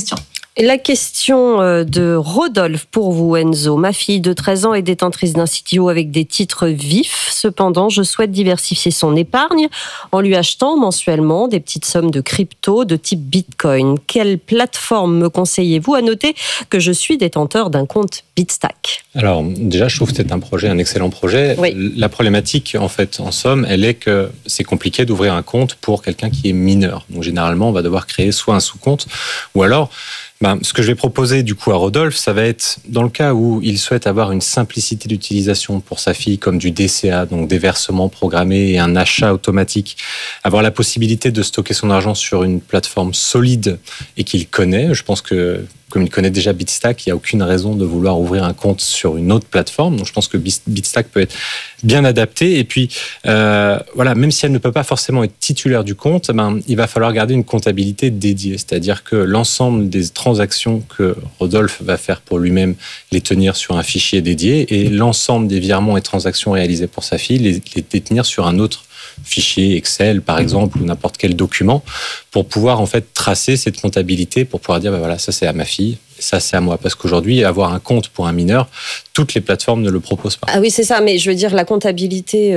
Et la question de Rodolphe pour vous, Enzo. Ma fille de 13 ans est détentrice d'un CTO avec des titres vifs. Cependant, je souhaite diversifier son épargne en lui achetant mensuellement des petites sommes de crypto de type Bitcoin. Quelle plateforme me conseillez-vous? À noter que je suis détenteur d'un compte Bitstack. Alors, déjà, je trouve que c'est un excellent projet. Oui. La problématique, en fait, en somme, elle est que c'est compliqué d'ouvrir un compte pour quelqu'un qui est mineur. Donc, généralement, on va devoir créer soit un sous-compte, ou alors, ce que je vais proposer du coup à Rodolphe, ça va être dans le cas où il souhaite avoir une simplicité d'utilisation pour sa fille, comme du DCA, donc des versements programmés et un achat automatique, avoir la possibilité de stocker son argent sur une plateforme solide et qu'il connaît. Je pense que comme il connaît déjà Bitstack, il n'y a aucune raison de vouloir ouvrir un compte sur une autre plateforme. Donc je pense que Bitstack peut être bien adapté. Et puis, voilà, même si elle ne peut pas forcément être titulaire du compte, il va falloir garder une comptabilité dédiée. C'est-à-dire que l'ensemble des transactions que Rodolphe va faire pour lui-même, les tenir sur un fichier dédié, et l'ensemble des virements et transactions réalisées pour sa fille, les détenir sur un autre fichier Excel par exemple ou n'importe quel document pour pouvoir en fait tracer cette comptabilité, pour pouvoir dire voilà, ça c'est à ma fille, ça c'est à moi, parce qu'aujourd'hui avoir un compte pour un mineur, toutes les plateformes ne le proposent pas. Ah oui, c'est ça, mais je veux dire la comptabilité,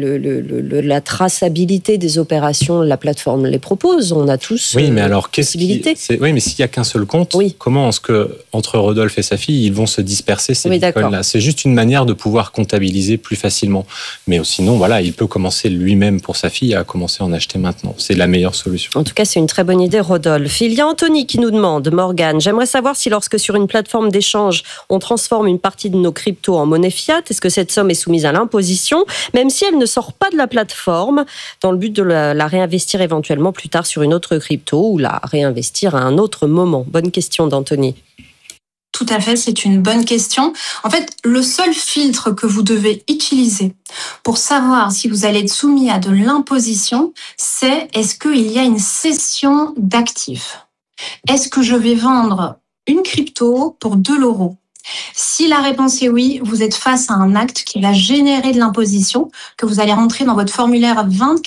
la traçabilité des opérations, la plateforme les propose, on a tous oui, mais alors possibilité. Oui, mais s'il y a qu'un seul compte, comment est-ce que entre Rodolphe et sa fille, ils vont se disperser ces bitcoins-là? C'est juste une manière de pouvoir comptabiliser plus facilement. Mais sinon, voilà, il peut commencer lui-même pour sa fille à commencer à en acheter maintenant. C'est la meilleure solution. En tout cas, c'est une très bonne idée, Rodolphe. Il y a Anthony qui nous demande, Morgane, j'aimerais savoir si lorsque sur une plateforme d'échange, on transforme une partie de nos cryptos en monnaie fiat, est-ce que cette somme est soumise à l'imposition, même si elle ne sort pas de la plateforme, dans le but de la réinvestir éventuellement plus tard sur une autre crypto ou la réinvestir à un autre moment? Bonne question d'Anthony. Tout à fait, c'est une bonne question. En fait, le seul filtre que vous devez utiliser pour savoir si vous allez être soumis à de l'imposition, c'est est-ce qu'il y a une cession d'actifs? Est-ce que je vais vendre une crypto pour 2 €? Si la réponse est oui, vous êtes face à un acte qui va générer de l'imposition, que vous allez rentrer dans votre formulaire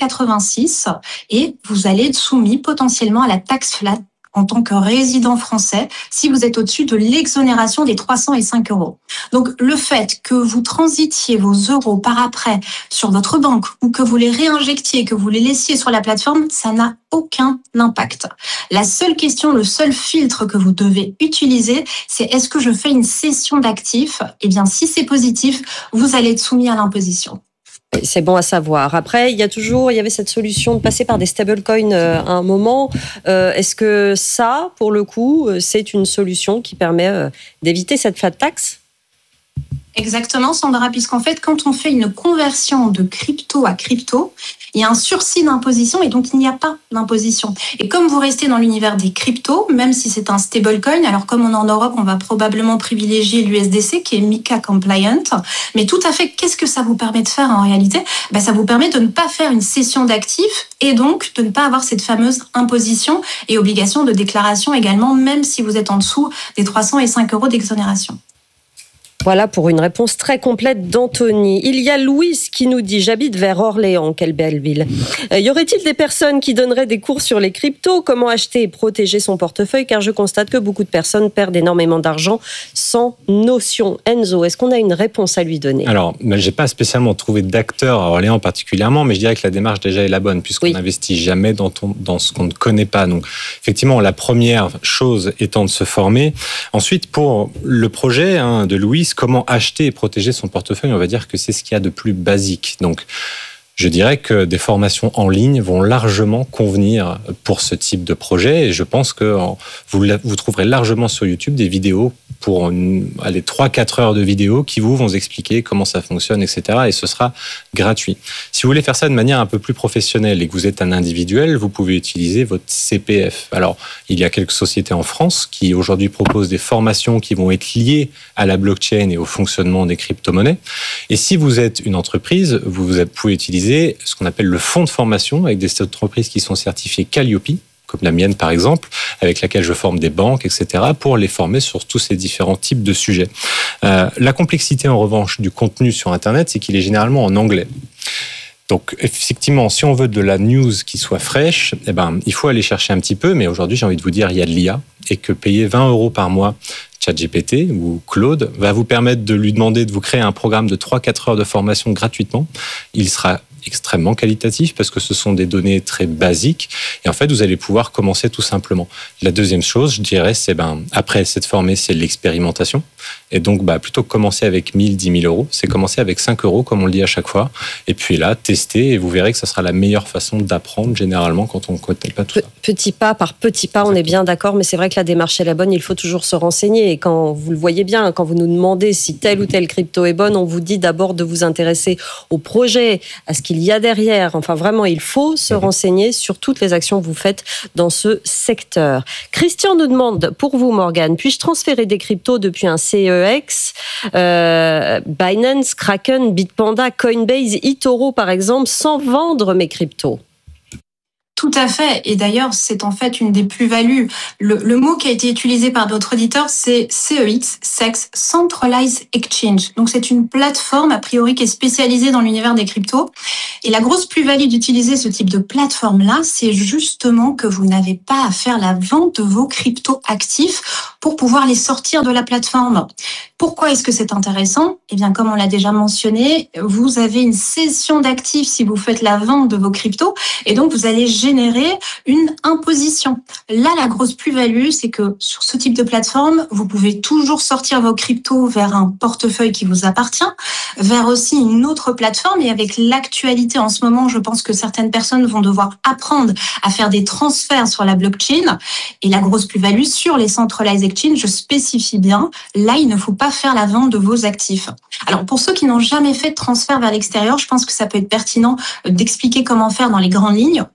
2086 et vous allez être soumis potentiellement à la taxe flat en tant que résident français, si vous êtes au-dessus de l'exonération des 305 €. Donc, le fait que vous transitiez vos euros par après sur votre banque ou que vous les réinjectiez, que vous les laissiez sur la plateforme, ça n'a aucun impact. La seule question, le seul filtre que vous devez utiliser, c'est est-ce que je fais une cession d'actifs? Eh bien, si c'est positif, vous allez être soumis à l'imposition. C'est bon à savoir. Après, il y avait cette solution de passer par des stablecoins à un moment. Est-ce que ça, pour le coup, c'est une solution qui permet d'éviter cette flat tax? Exactement, Sandra, puisqu'en fait, quand on fait une conversion de crypto à crypto, il y a un sursis d'imposition et donc il n'y a pas d'imposition. Et comme vous restez dans l'univers des cryptos, même si c'est un stablecoin, alors comme on est en Europe, on va probablement privilégier l'USDC qui est MiCA compliant. Mais tout à fait, qu'est-ce que ça vous permet de faire en réalité? Ça vous permet de ne pas faire une cession d'actifs et donc de ne pas avoir cette fameuse imposition et obligation de déclaration également, même si vous êtes en dessous des 305 € d'exonération. Voilà pour une réponse très complète d'Anthony. Il y a Louise qui nous dit « J'habite vers Orléans, quelle belle ville. Y aurait-il des personnes qui donneraient des cours sur les cryptos? Comment acheter et protéger son portefeuille? Car je constate que beaucoup de personnes perdent énormément d'argent sans notion. » Enzo, est-ce qu'on a une réponse à lui donner? Alors, j'ai pas spécialement trouvé d'acteur à Orléans particulièrement, mais je dirais que la démarche déjà est la bonne, puisqu'on n'investit jamais dans ce qu'on ne connaît pas. Donc, effectivement, la première chose étant de se former. Ensuite, pour le projet de Louise, comment acheter et protéger son portefeuille, on va dire que c'est ce qu'il y a de plus basique. Donc, je dirais que des formations en ligne vont largement convenir pour ce type de projet. Et je pense que vous trouverez largement sur YouTube des vidéos pour 3-4 heures de vidéos qui vont expliquer comment ça fonctionne, etc. Et ce sera gratuit. Si vous voulez faire ça de manière un peu plus professionnelle et que vous êtes un individuel, vous pouvez utiliser votre CPF. Alors, il y a quelques sociétés en France qui aujourd'hui proposent des formations qui vont être liées à la blockchain et au fonctionnement des crypto-monnaies. Et si vous êtes une entreprise, vous pouvez utiliser ce qu'on appelle le fonds de formation avec des entreprises qui sont certifiées Calliope, comme la mienne par exemple, avec laquelle je forme des banques, etc., pour les former sur tous ces différents types de sujets. La complexité en revanche du contenu sur Internet, c'est qu'il est généralement en anglais. Donc, effectivement, si on veut de la news qui soit fraîche, il faut aller chercher un petit peu. Mais aujourd'hui, j'ai envie de vous dire, il y a de l'IA et que payer 20 € par mois ChatGPT ou Claude va vous permettre de lui demander de vous créer un programme de 3-4 heures de formation gratuitement. Il sera extrêmement qualitatif parce que ce sont des données très basiques et en fait vous allez pouvoir commencer tout simplement. La deuxième chose, je dirais, c'est après s'être formé, c'est l'expérimentation et donc plutôt que commencer avec 1000, 10 000 €, c'est commencer avec 5 € comme on le dit à chaque fois et puis là tester et vous verrez que ça sera la meilleure façon d'apprendre généralement quand on ne connaît pas tout ça. Petit pas par petit pas, on est bien d'accord, mais c'est vrai que la démarche est la bonne, il faut toujours se renseigner et quand vous le voyez bien, quand vous nous demandez si telle ou telle crypto est bonne, on vous dit d'abord de vous intéresser au projet, à ce qu'il y a derrière. Enfin, vraiment, il faut se renseigner sur toutes les actions que vous faites dans ce secteur. Christian nous demande, pour vous, Morgane, puis-je transférer des cryptos depuis un CEX, Binance, Kraken, Bitpanda, Coinbase, eToro, par exemple, sans vendre mes cryptos? Tout à fait. Et d'ailleurs, c'est en fait une des plus-values. Le mot qui a été utilisé par d'autres auditeurs, c'est CEX, CEX, Centralized Exchange. Donc, c'est une plateforme, a priori, qui est spécialisée dans l'univers des cryptos. Et la grosse plus-value d'utiliser ce type de plateforme-là, c'est justement que vous n'avez pas à faire la vente de vos cryptos actifs pour pouvoir les sortir de la plateforme. Pourquoi est-ce que c'est intéressant? Eh bien, comme on l'a déjà mentionné, vous avez une cession d'actifs si vous faites la vente de vos cryptos. Et donc, vous allez générer une imposition. Là, la grosse plus-value, c'est que sur ce type de plateforme, vous pouvez toujours sortir vos cryptos vers un portefeuille qui vous appartient, vers aussi une autre plateforme. Et avec l'actualité en ce moment, je pense que certaines personnes vont devoir apprendre à faire des transferts sur la blockchain. Et la grosse plus-value sur les centralized exchange, je spécifie bien, là, il ne faut pas faire la vente de vos actifs. Alors, pour ceux qui n'ont jamais fait de transfert vers l'extérieur, je pense que ça peut être pertinent d'expliquer comment faire dans les grandes lignes.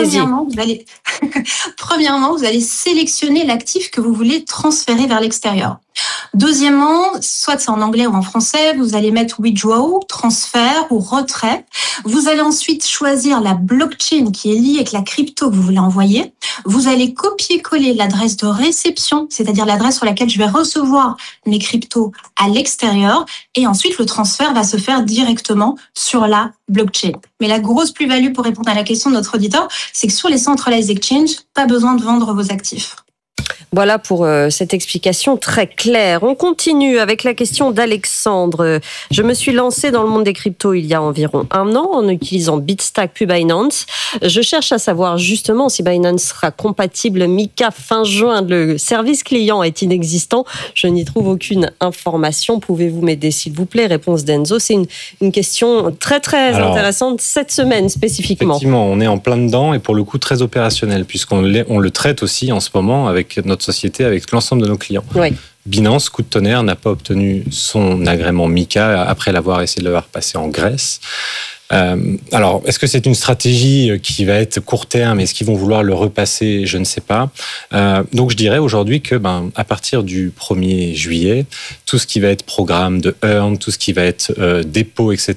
Premièrement, vous allez sélectionner l'actif que vous voulez transférer vers l'extérieur. Deuxièmement, soit c'est en anglais ou en français, vous allez mettre withdraw, transfert ou retrait. Vous allez ensuite choisir la blockchain qui est liée avec la crypto que vous voulez envoyer. Vous allez copier-coller l'adresse de réception, c'est-à-dire l'adresse sur laquelle je vais recevoir mes cryptos à l'extérieur. Et ensuite, le transfert va se faire directement sur la blockchain. Mais la grosse plus-value pour répondre à la question de notre auditeur, c'est que sur les centralized exchange, pas besoin de vendre vos actifs. Voilà pour cette explication très claire. On continue avec la question d'Alexandre. Je me suis lancé dans le monde des cryptos il y a environ 1 an en utilisant Bitstack puis Binance. Je cherche à savoir justement si Binance sera compatible MiCA fin juin. Le service client est inexistant. Je n'y trouve aucune information. Pouvez-vous m'aider s'il vous plaît? Réponse d'Enzo. C'est une question très très intéressante cette semaine spécifiquement. Effectivement, on est en plein dedans et pour le coup très opérationnel puisqu'on le traite aussi en ce moment avec notre société, avec l'ensemble de nos clients. Oui. Binance, coup de tonnerre, n'a pas obtenu son agrément MiCA après essayé de l'avoir passé en Grèce. Alors, est-ce que c'est une stratégie qui va être court terme? Est-ce qu'ils vont vouloir le repasser? Je ne sais pas. Donc, je dirais aujourd'hui que, à partir du 1er juillet, tout ce qui va être programme de earn, tout ce qui va être dépôt, etc.,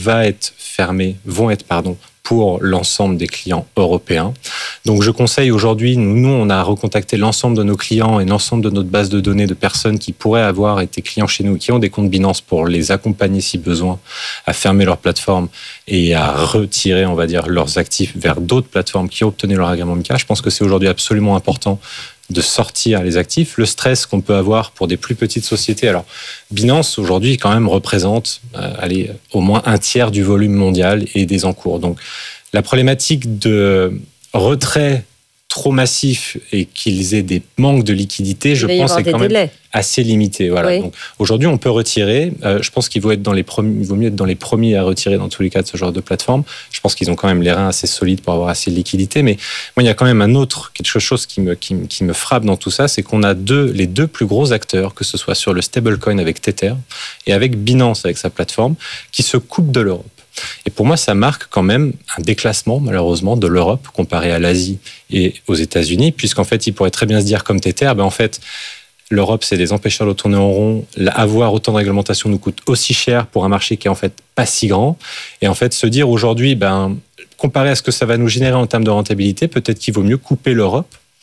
vont être pour l'ensemble des clients européens. Donc, je conseille aujourd'hui, nous, on a recontacté l'ensemble de nos clients et l'ensemble de notre base de données de personnes qui pourraient avoir été clients chez nous, qui ont des comptes Binance pour les accompagner si besoin à fermer leur plateforme et à retirer, on va dire, leurs actifs vers d'autres plateformes qui ont obtenu leur agrément MiCA. Je pense que c'est aujourd'hui absolument important de sortir les actifs. Le stress qu'on peut avoir pour des plus petites sociétés. Alors, Binance, aujourd'hui, quand même, représente au moins 1/3 du volume mondial et des encours. Donc, la problématique de retrait trop massif et qu'ils aient des manques de liquidité, je pense, c'est quand même assez limité. Voilà. Oui. Donc, aujourd'hui, on peut retirer. Je pense qu'il vaut mieux être dans les premiers à retirer dans tous les cas de ce genre de plateforme. Je pense qu'ils ont quand même les reins assez solides pour avoir assez de liquidité. Mais moi, il y a quand même quelque chose qui me frappe dans tout ça, c'est qu'on a les deux plus gros acteurs, que ce soit sur le stablecoin avec Tether et avec Binance avec sa plateforme, qui se coupent de l'Europe. Et pour moi, ça marque quand même un déclassement, malheureusement, de l'Europe comparé à l'Asie et aux États-Unis, puisqu'en fait, ils pourraient très bien se dire comme Tether, en fait, l'Europe, c'est des empêcheurs de tourner en rond. Avoir autant de réglementation nous coûte aussi cher pour un marché qui est en fait pas si grand. Et en fait, se dire aujourd'hui, comparé à ce que ça va nous générer en termes de rentabilité, peut-être qu'il vaut mieux couper l'Europe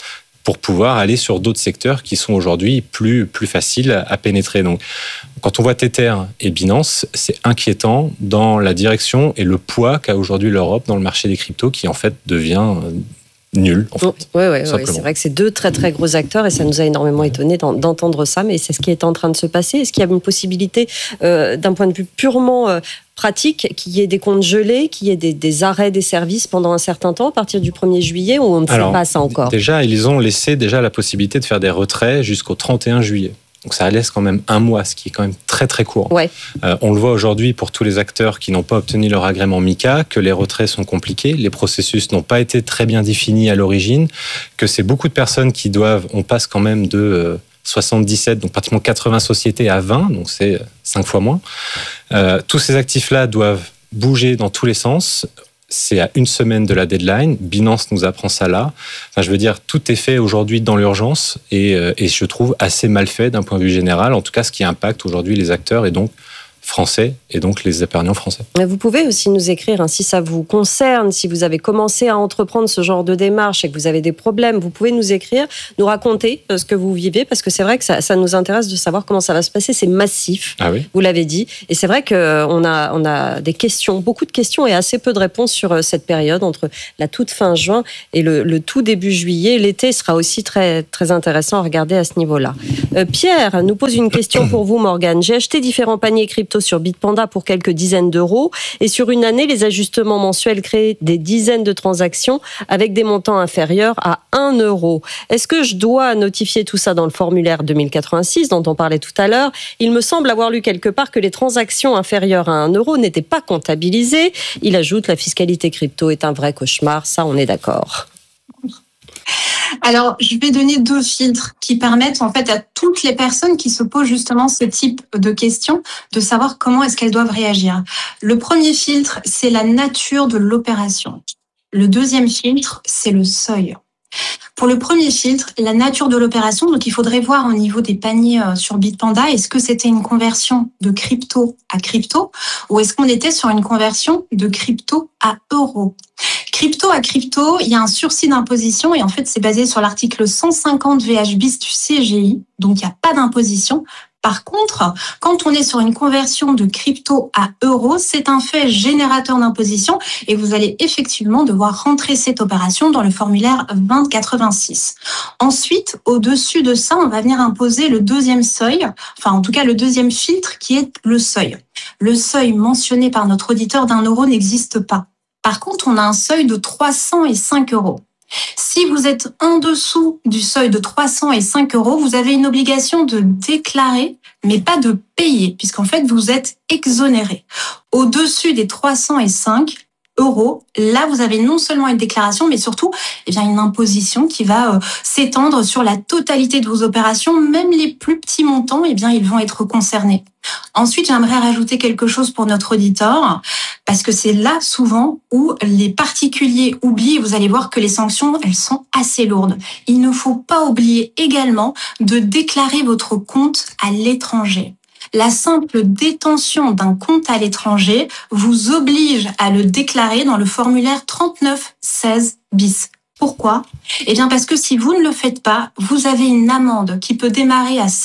pour pouvoir aller sur d'autres secteurs qui sont aujourd'hui plus faciles à pénétrer. Donc, quand on voit Tether et Binance, c'est inquiétant dans la direction et le poids qu'a aujourd'hui l'Europe dans le marché des cryptos qui en fait devient nul. En fait, oui, c'est vrai que c'est deux très très gros acteurs et ça nous a énormément étonné d'entendre ça, mais c'est ce qui est en train de se passer. Est-ce qu'il y a une possibilité, d'un point de vue purement pratique, qu'il y ait des comptes gelés, qu'il y ait des arrêts des services pendant un certain temps à partir du 1er juillet, ou on ne sait pas ça encore? Déjà, ils ont laissé la possibilité de faire des retraits jusqu'au 31 juillet. Donc ça laisse quand même un mois, ce qui est quand même très très court. Ouais. On le voit aujourd'hui pour tous les acteurs qui n'ont pas obtenu leur agrément MiCA, que les retraits sont compliqués, les processus n'ont pas été très bien définis à l'origine, que c'est beaucoup de personnes qui on passe quand même de 77, donc pratiquement 80 sociétés à 20, donc c'est 5 fois moins. Tous ces actifs-là doivent bouger dans tous les sens. C'est à une semaine de la deadline. Binance nous apprend ça là. Enfin, je veux dire, tout est fait aujourd'hui dans l'urgence et je trouve assez mal fait d'un point de vue général. En tout cas, ce qui impacte aujourd'hui les acteurs et donc français et donc les épargnants français. Vous pouvez aussi nous écrire, si ça vous concerne, si vous avez commencé à entreprendre ce genre de démarche et que vous avez des problèmes, vous pouvez nous écrire, nous raconter ce que vous vivez, parce que c'est vrai que ça nous intéresse de savoir comment ça va se passer. C'est massif, vous l'avez dit, et c'est vrai qu'on a des questions, beaucoup de questions et assez peu de réponses sur cette période entre la toute fin juin et le tout début juillet. L'été sera aussi très, très intéressant à regarder à ce niveau-là. Pierre nous pose une question pour vous, Morgane. J'ai acheté différents paniers crypto sur Bitpanda pour quelques dizaines d'euros et sur une année, les ajustements mensuels créent des dizaines de transactions avec des montants inférieurs à 1 euro. Est-ce que je dois notifier tout ça dans le formulaire 2086 dont on parlait tout à l'heure? Il me semble avoir lu quelque part que les transactions inférieures à 1 euro n'étaient pas comptabilisées. Il ajoute, la fiscalité crypto est un vrai cauchemar, ça on est d'accord. Alors, je vais donner 2 filtres qui permettent en fait à toutes les personnes qui se posent justement ce type de questions de savoir comment est-ce qu'elles doivent réagir. Le premier filtre, c'est la nature de l'opération. Le deuxième filtre, c'est le seuil. Pour le premier filtre, la nature de l'opération, donc il faudrait voir au niveau des paniers sur Bitpanda, est-ce que c'était une conversion de crypto à crypto ou est-ce qu'on était sur une conversion de crypto à euro? Crypto à crypto, il y a un sursis d'imposition et en fait c'est basé sur l'article 150 VH bis du CGI, donc il n'y a pas d'imposition. Par contre, quand on est sur une conversion de crypto à euro, c'est un fait générateur d'imposition et vous allez effectivement devoir rentrer cette opération dans le formulaire 2086. Ensuite, au-dessus de ça, on va venir imposer le deuxième seuil, enfin en tout cas le deuxième filtre qui est le seuil. Le seuil mentionné par notre auditeur d'1 euro n'existe pas. Par contre, on a un seuil de 305 euros. Si vous êtes en dessous du seuil de 305 euros, vous avez une obligation de déclarer, mais pas de payer, puisqu'en fait, vous êtes exonéré. Au-dessus des 305 euros, là, vous avez non seulement une déclaration, mais surtout une imposition qui va s'étendre sur la totalité de vos opérations. Même les plus petits montants, ils vont être concernés. Ensuite, j'aimerais rajouter quelque chose pour notre auditeur, parce que c'est là souvent où les particuliers oublient. Vous allez voir que les sanctions, elles sont assez lourdes. Il ne faut pas oublier également de déclarer votre compte à l'étranger. La simple détention d'un compte à l'étranger vous oblige à le déclarer dans le formulaire 3916 bis. Pourquoi ? Parce que si vous ne le faites pas, vous avez une amende qui peut démarrer à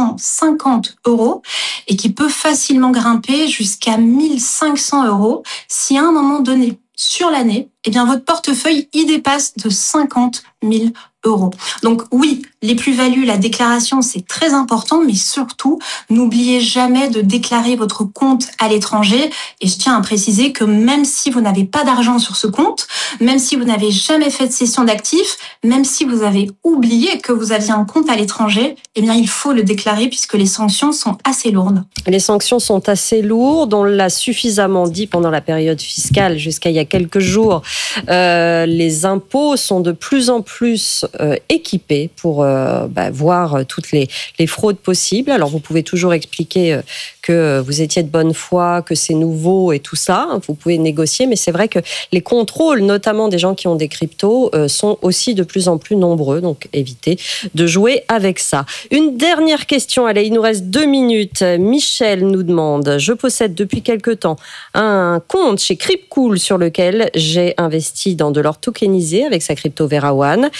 750 euros et qui peut facilement grimper jusqu'à 1500 euros si à un moment donné, sur l'année, votre portefeuille y dépasse de 50 000 euros. Donc oui, les plus-values, la déclaration, c'est très important, mais surtout, n'oubliez jamais de déclarer votre compte à l'étranger. Et je tiens à préciser que même si vous n'avez pas d'argent sur ce compte, même si vous n'avez jamais fait de cession d'actifs, même si vous avez oublié que vous aviez un compte à l'étranger, il faut le déclarer puisque les sanctions sont assez lourdes. Les sanctions sont assez lourdes, on l'a suffisamment dit pendant la période fiscale jusqu'à il y a quelques jours. Les impôts sont de plus en plus équipés pour voir toutes les fraudes possibles. Alors vous pouvez toujours expliquer que vous étiez de bonne foi, que c'est nouveau et tout ça. Vous pouvez négocier, mais c'est vrai que les contrôles, notamment des gens qui ont des cryptos, sont aussi de plus en plus nombreux. Donc évitez de jouer avec ça. Une dernière question, allez, il nous reste 2 minutes. Michel nous demande, je possède depuis quelque temps un compte chez Crypcool sur lequel j'ai investi dans de l'or tokenisé avec sa crypto Vera One. Est-ce que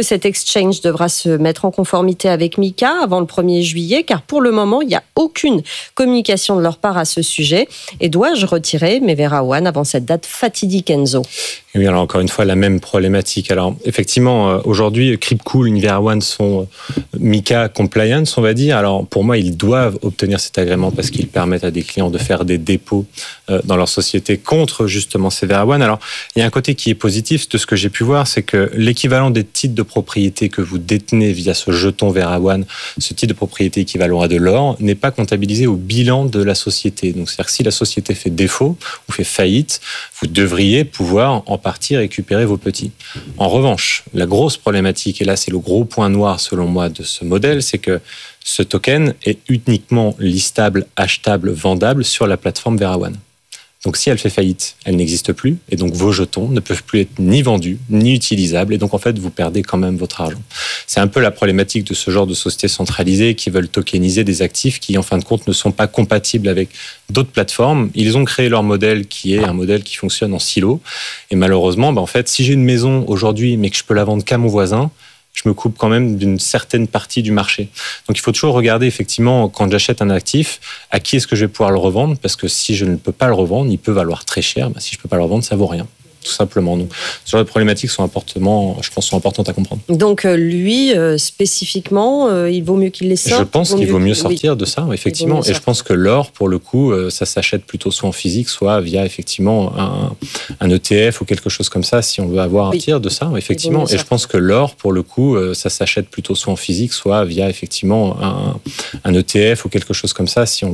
que cet exchange devra se mettre en conformité avec MiCA avant le 1er juillet, car pour le moment, il n'y a aucune communication de leur part à ce sujet. Et dois-je retirer mes Vera One avant cette date fatidique, Enzo? Oui, alors encore une fois, la même problématique. Alors effectivement, aujourd'hui, Cryptcool, Vera One sont MiCA compliance, on va dire. Alors pour moi, ils doivent obtenir cet agrément parce qu'ils permettent à des clients de faire des dépôts dans leur société contre justement ces Vera One. Alors il y a un côté qui est positif de ce que j'ai pu voir, c'est que l'équivalent des titres de propriété que vous détenez via ce jeton Vera One, ce titre de propriété équivalent à de l'or, n'est pas comptabilisé au bilan de la société. Donc c'est-à-dire que si la société fait défaut ou fait faillite, vous devriez pouvoir en partie récupérer vos petits. En revanche, la grosse problématique, et là c'est le gros point noir selon moi de ce modèle, c'est que ce token est uniquement listable, achetable, vendable sur la plateforme Vera One. Donc si elle fait faillite, elle n'existe plus, et donc vos jetons ne peuvent plus être ni vendus, ni utilisables, et donc en fait vous perdez quand même votre argent. C'est un peu la problématique de ce genre de sociétés centralisées qui veulent tokeniser des actifs qui en fin de compte ne sont pas compatibles avec d'autres plateformes. Ils ont créé leur modèle qui est un modèle qui fonctionne en silo, et malheureusement, en fait, si j'ai une maison aujourd'hui mais que je peux la vendre qu'à mon voisin, je me coupe quand même d'une certaine partie du marché. Donc il faut toujours regarder effectivement, quand j'achète un actif, à qui est-ce que je vais pouvoir le revendre, parce que si je ne peux pas le revendre, il peut valoir très cher. Si je ne peux pas le revendre, ça ne vaut rien. Tout simplement. Donc, ce genre de problématiques sont importantes à comprendre. Donc, lui, spécifiquement, il vaut mieux qu'il les sorte. Je pense qu'il vaut mieux sortir de ça, effectivement. Et je pense que l'or, pour le coup, ça s'achète plutôt soit en physique, soit via, effectivement, un ETF ou quelque chose comme ça, si on veut avoir un tir de ça, effectivement. Et je pense que l'or, pour le coup, ça s'achète plutôt soit en physique, soit via, effectivement, un ETF ou quelque chose comme ça, si on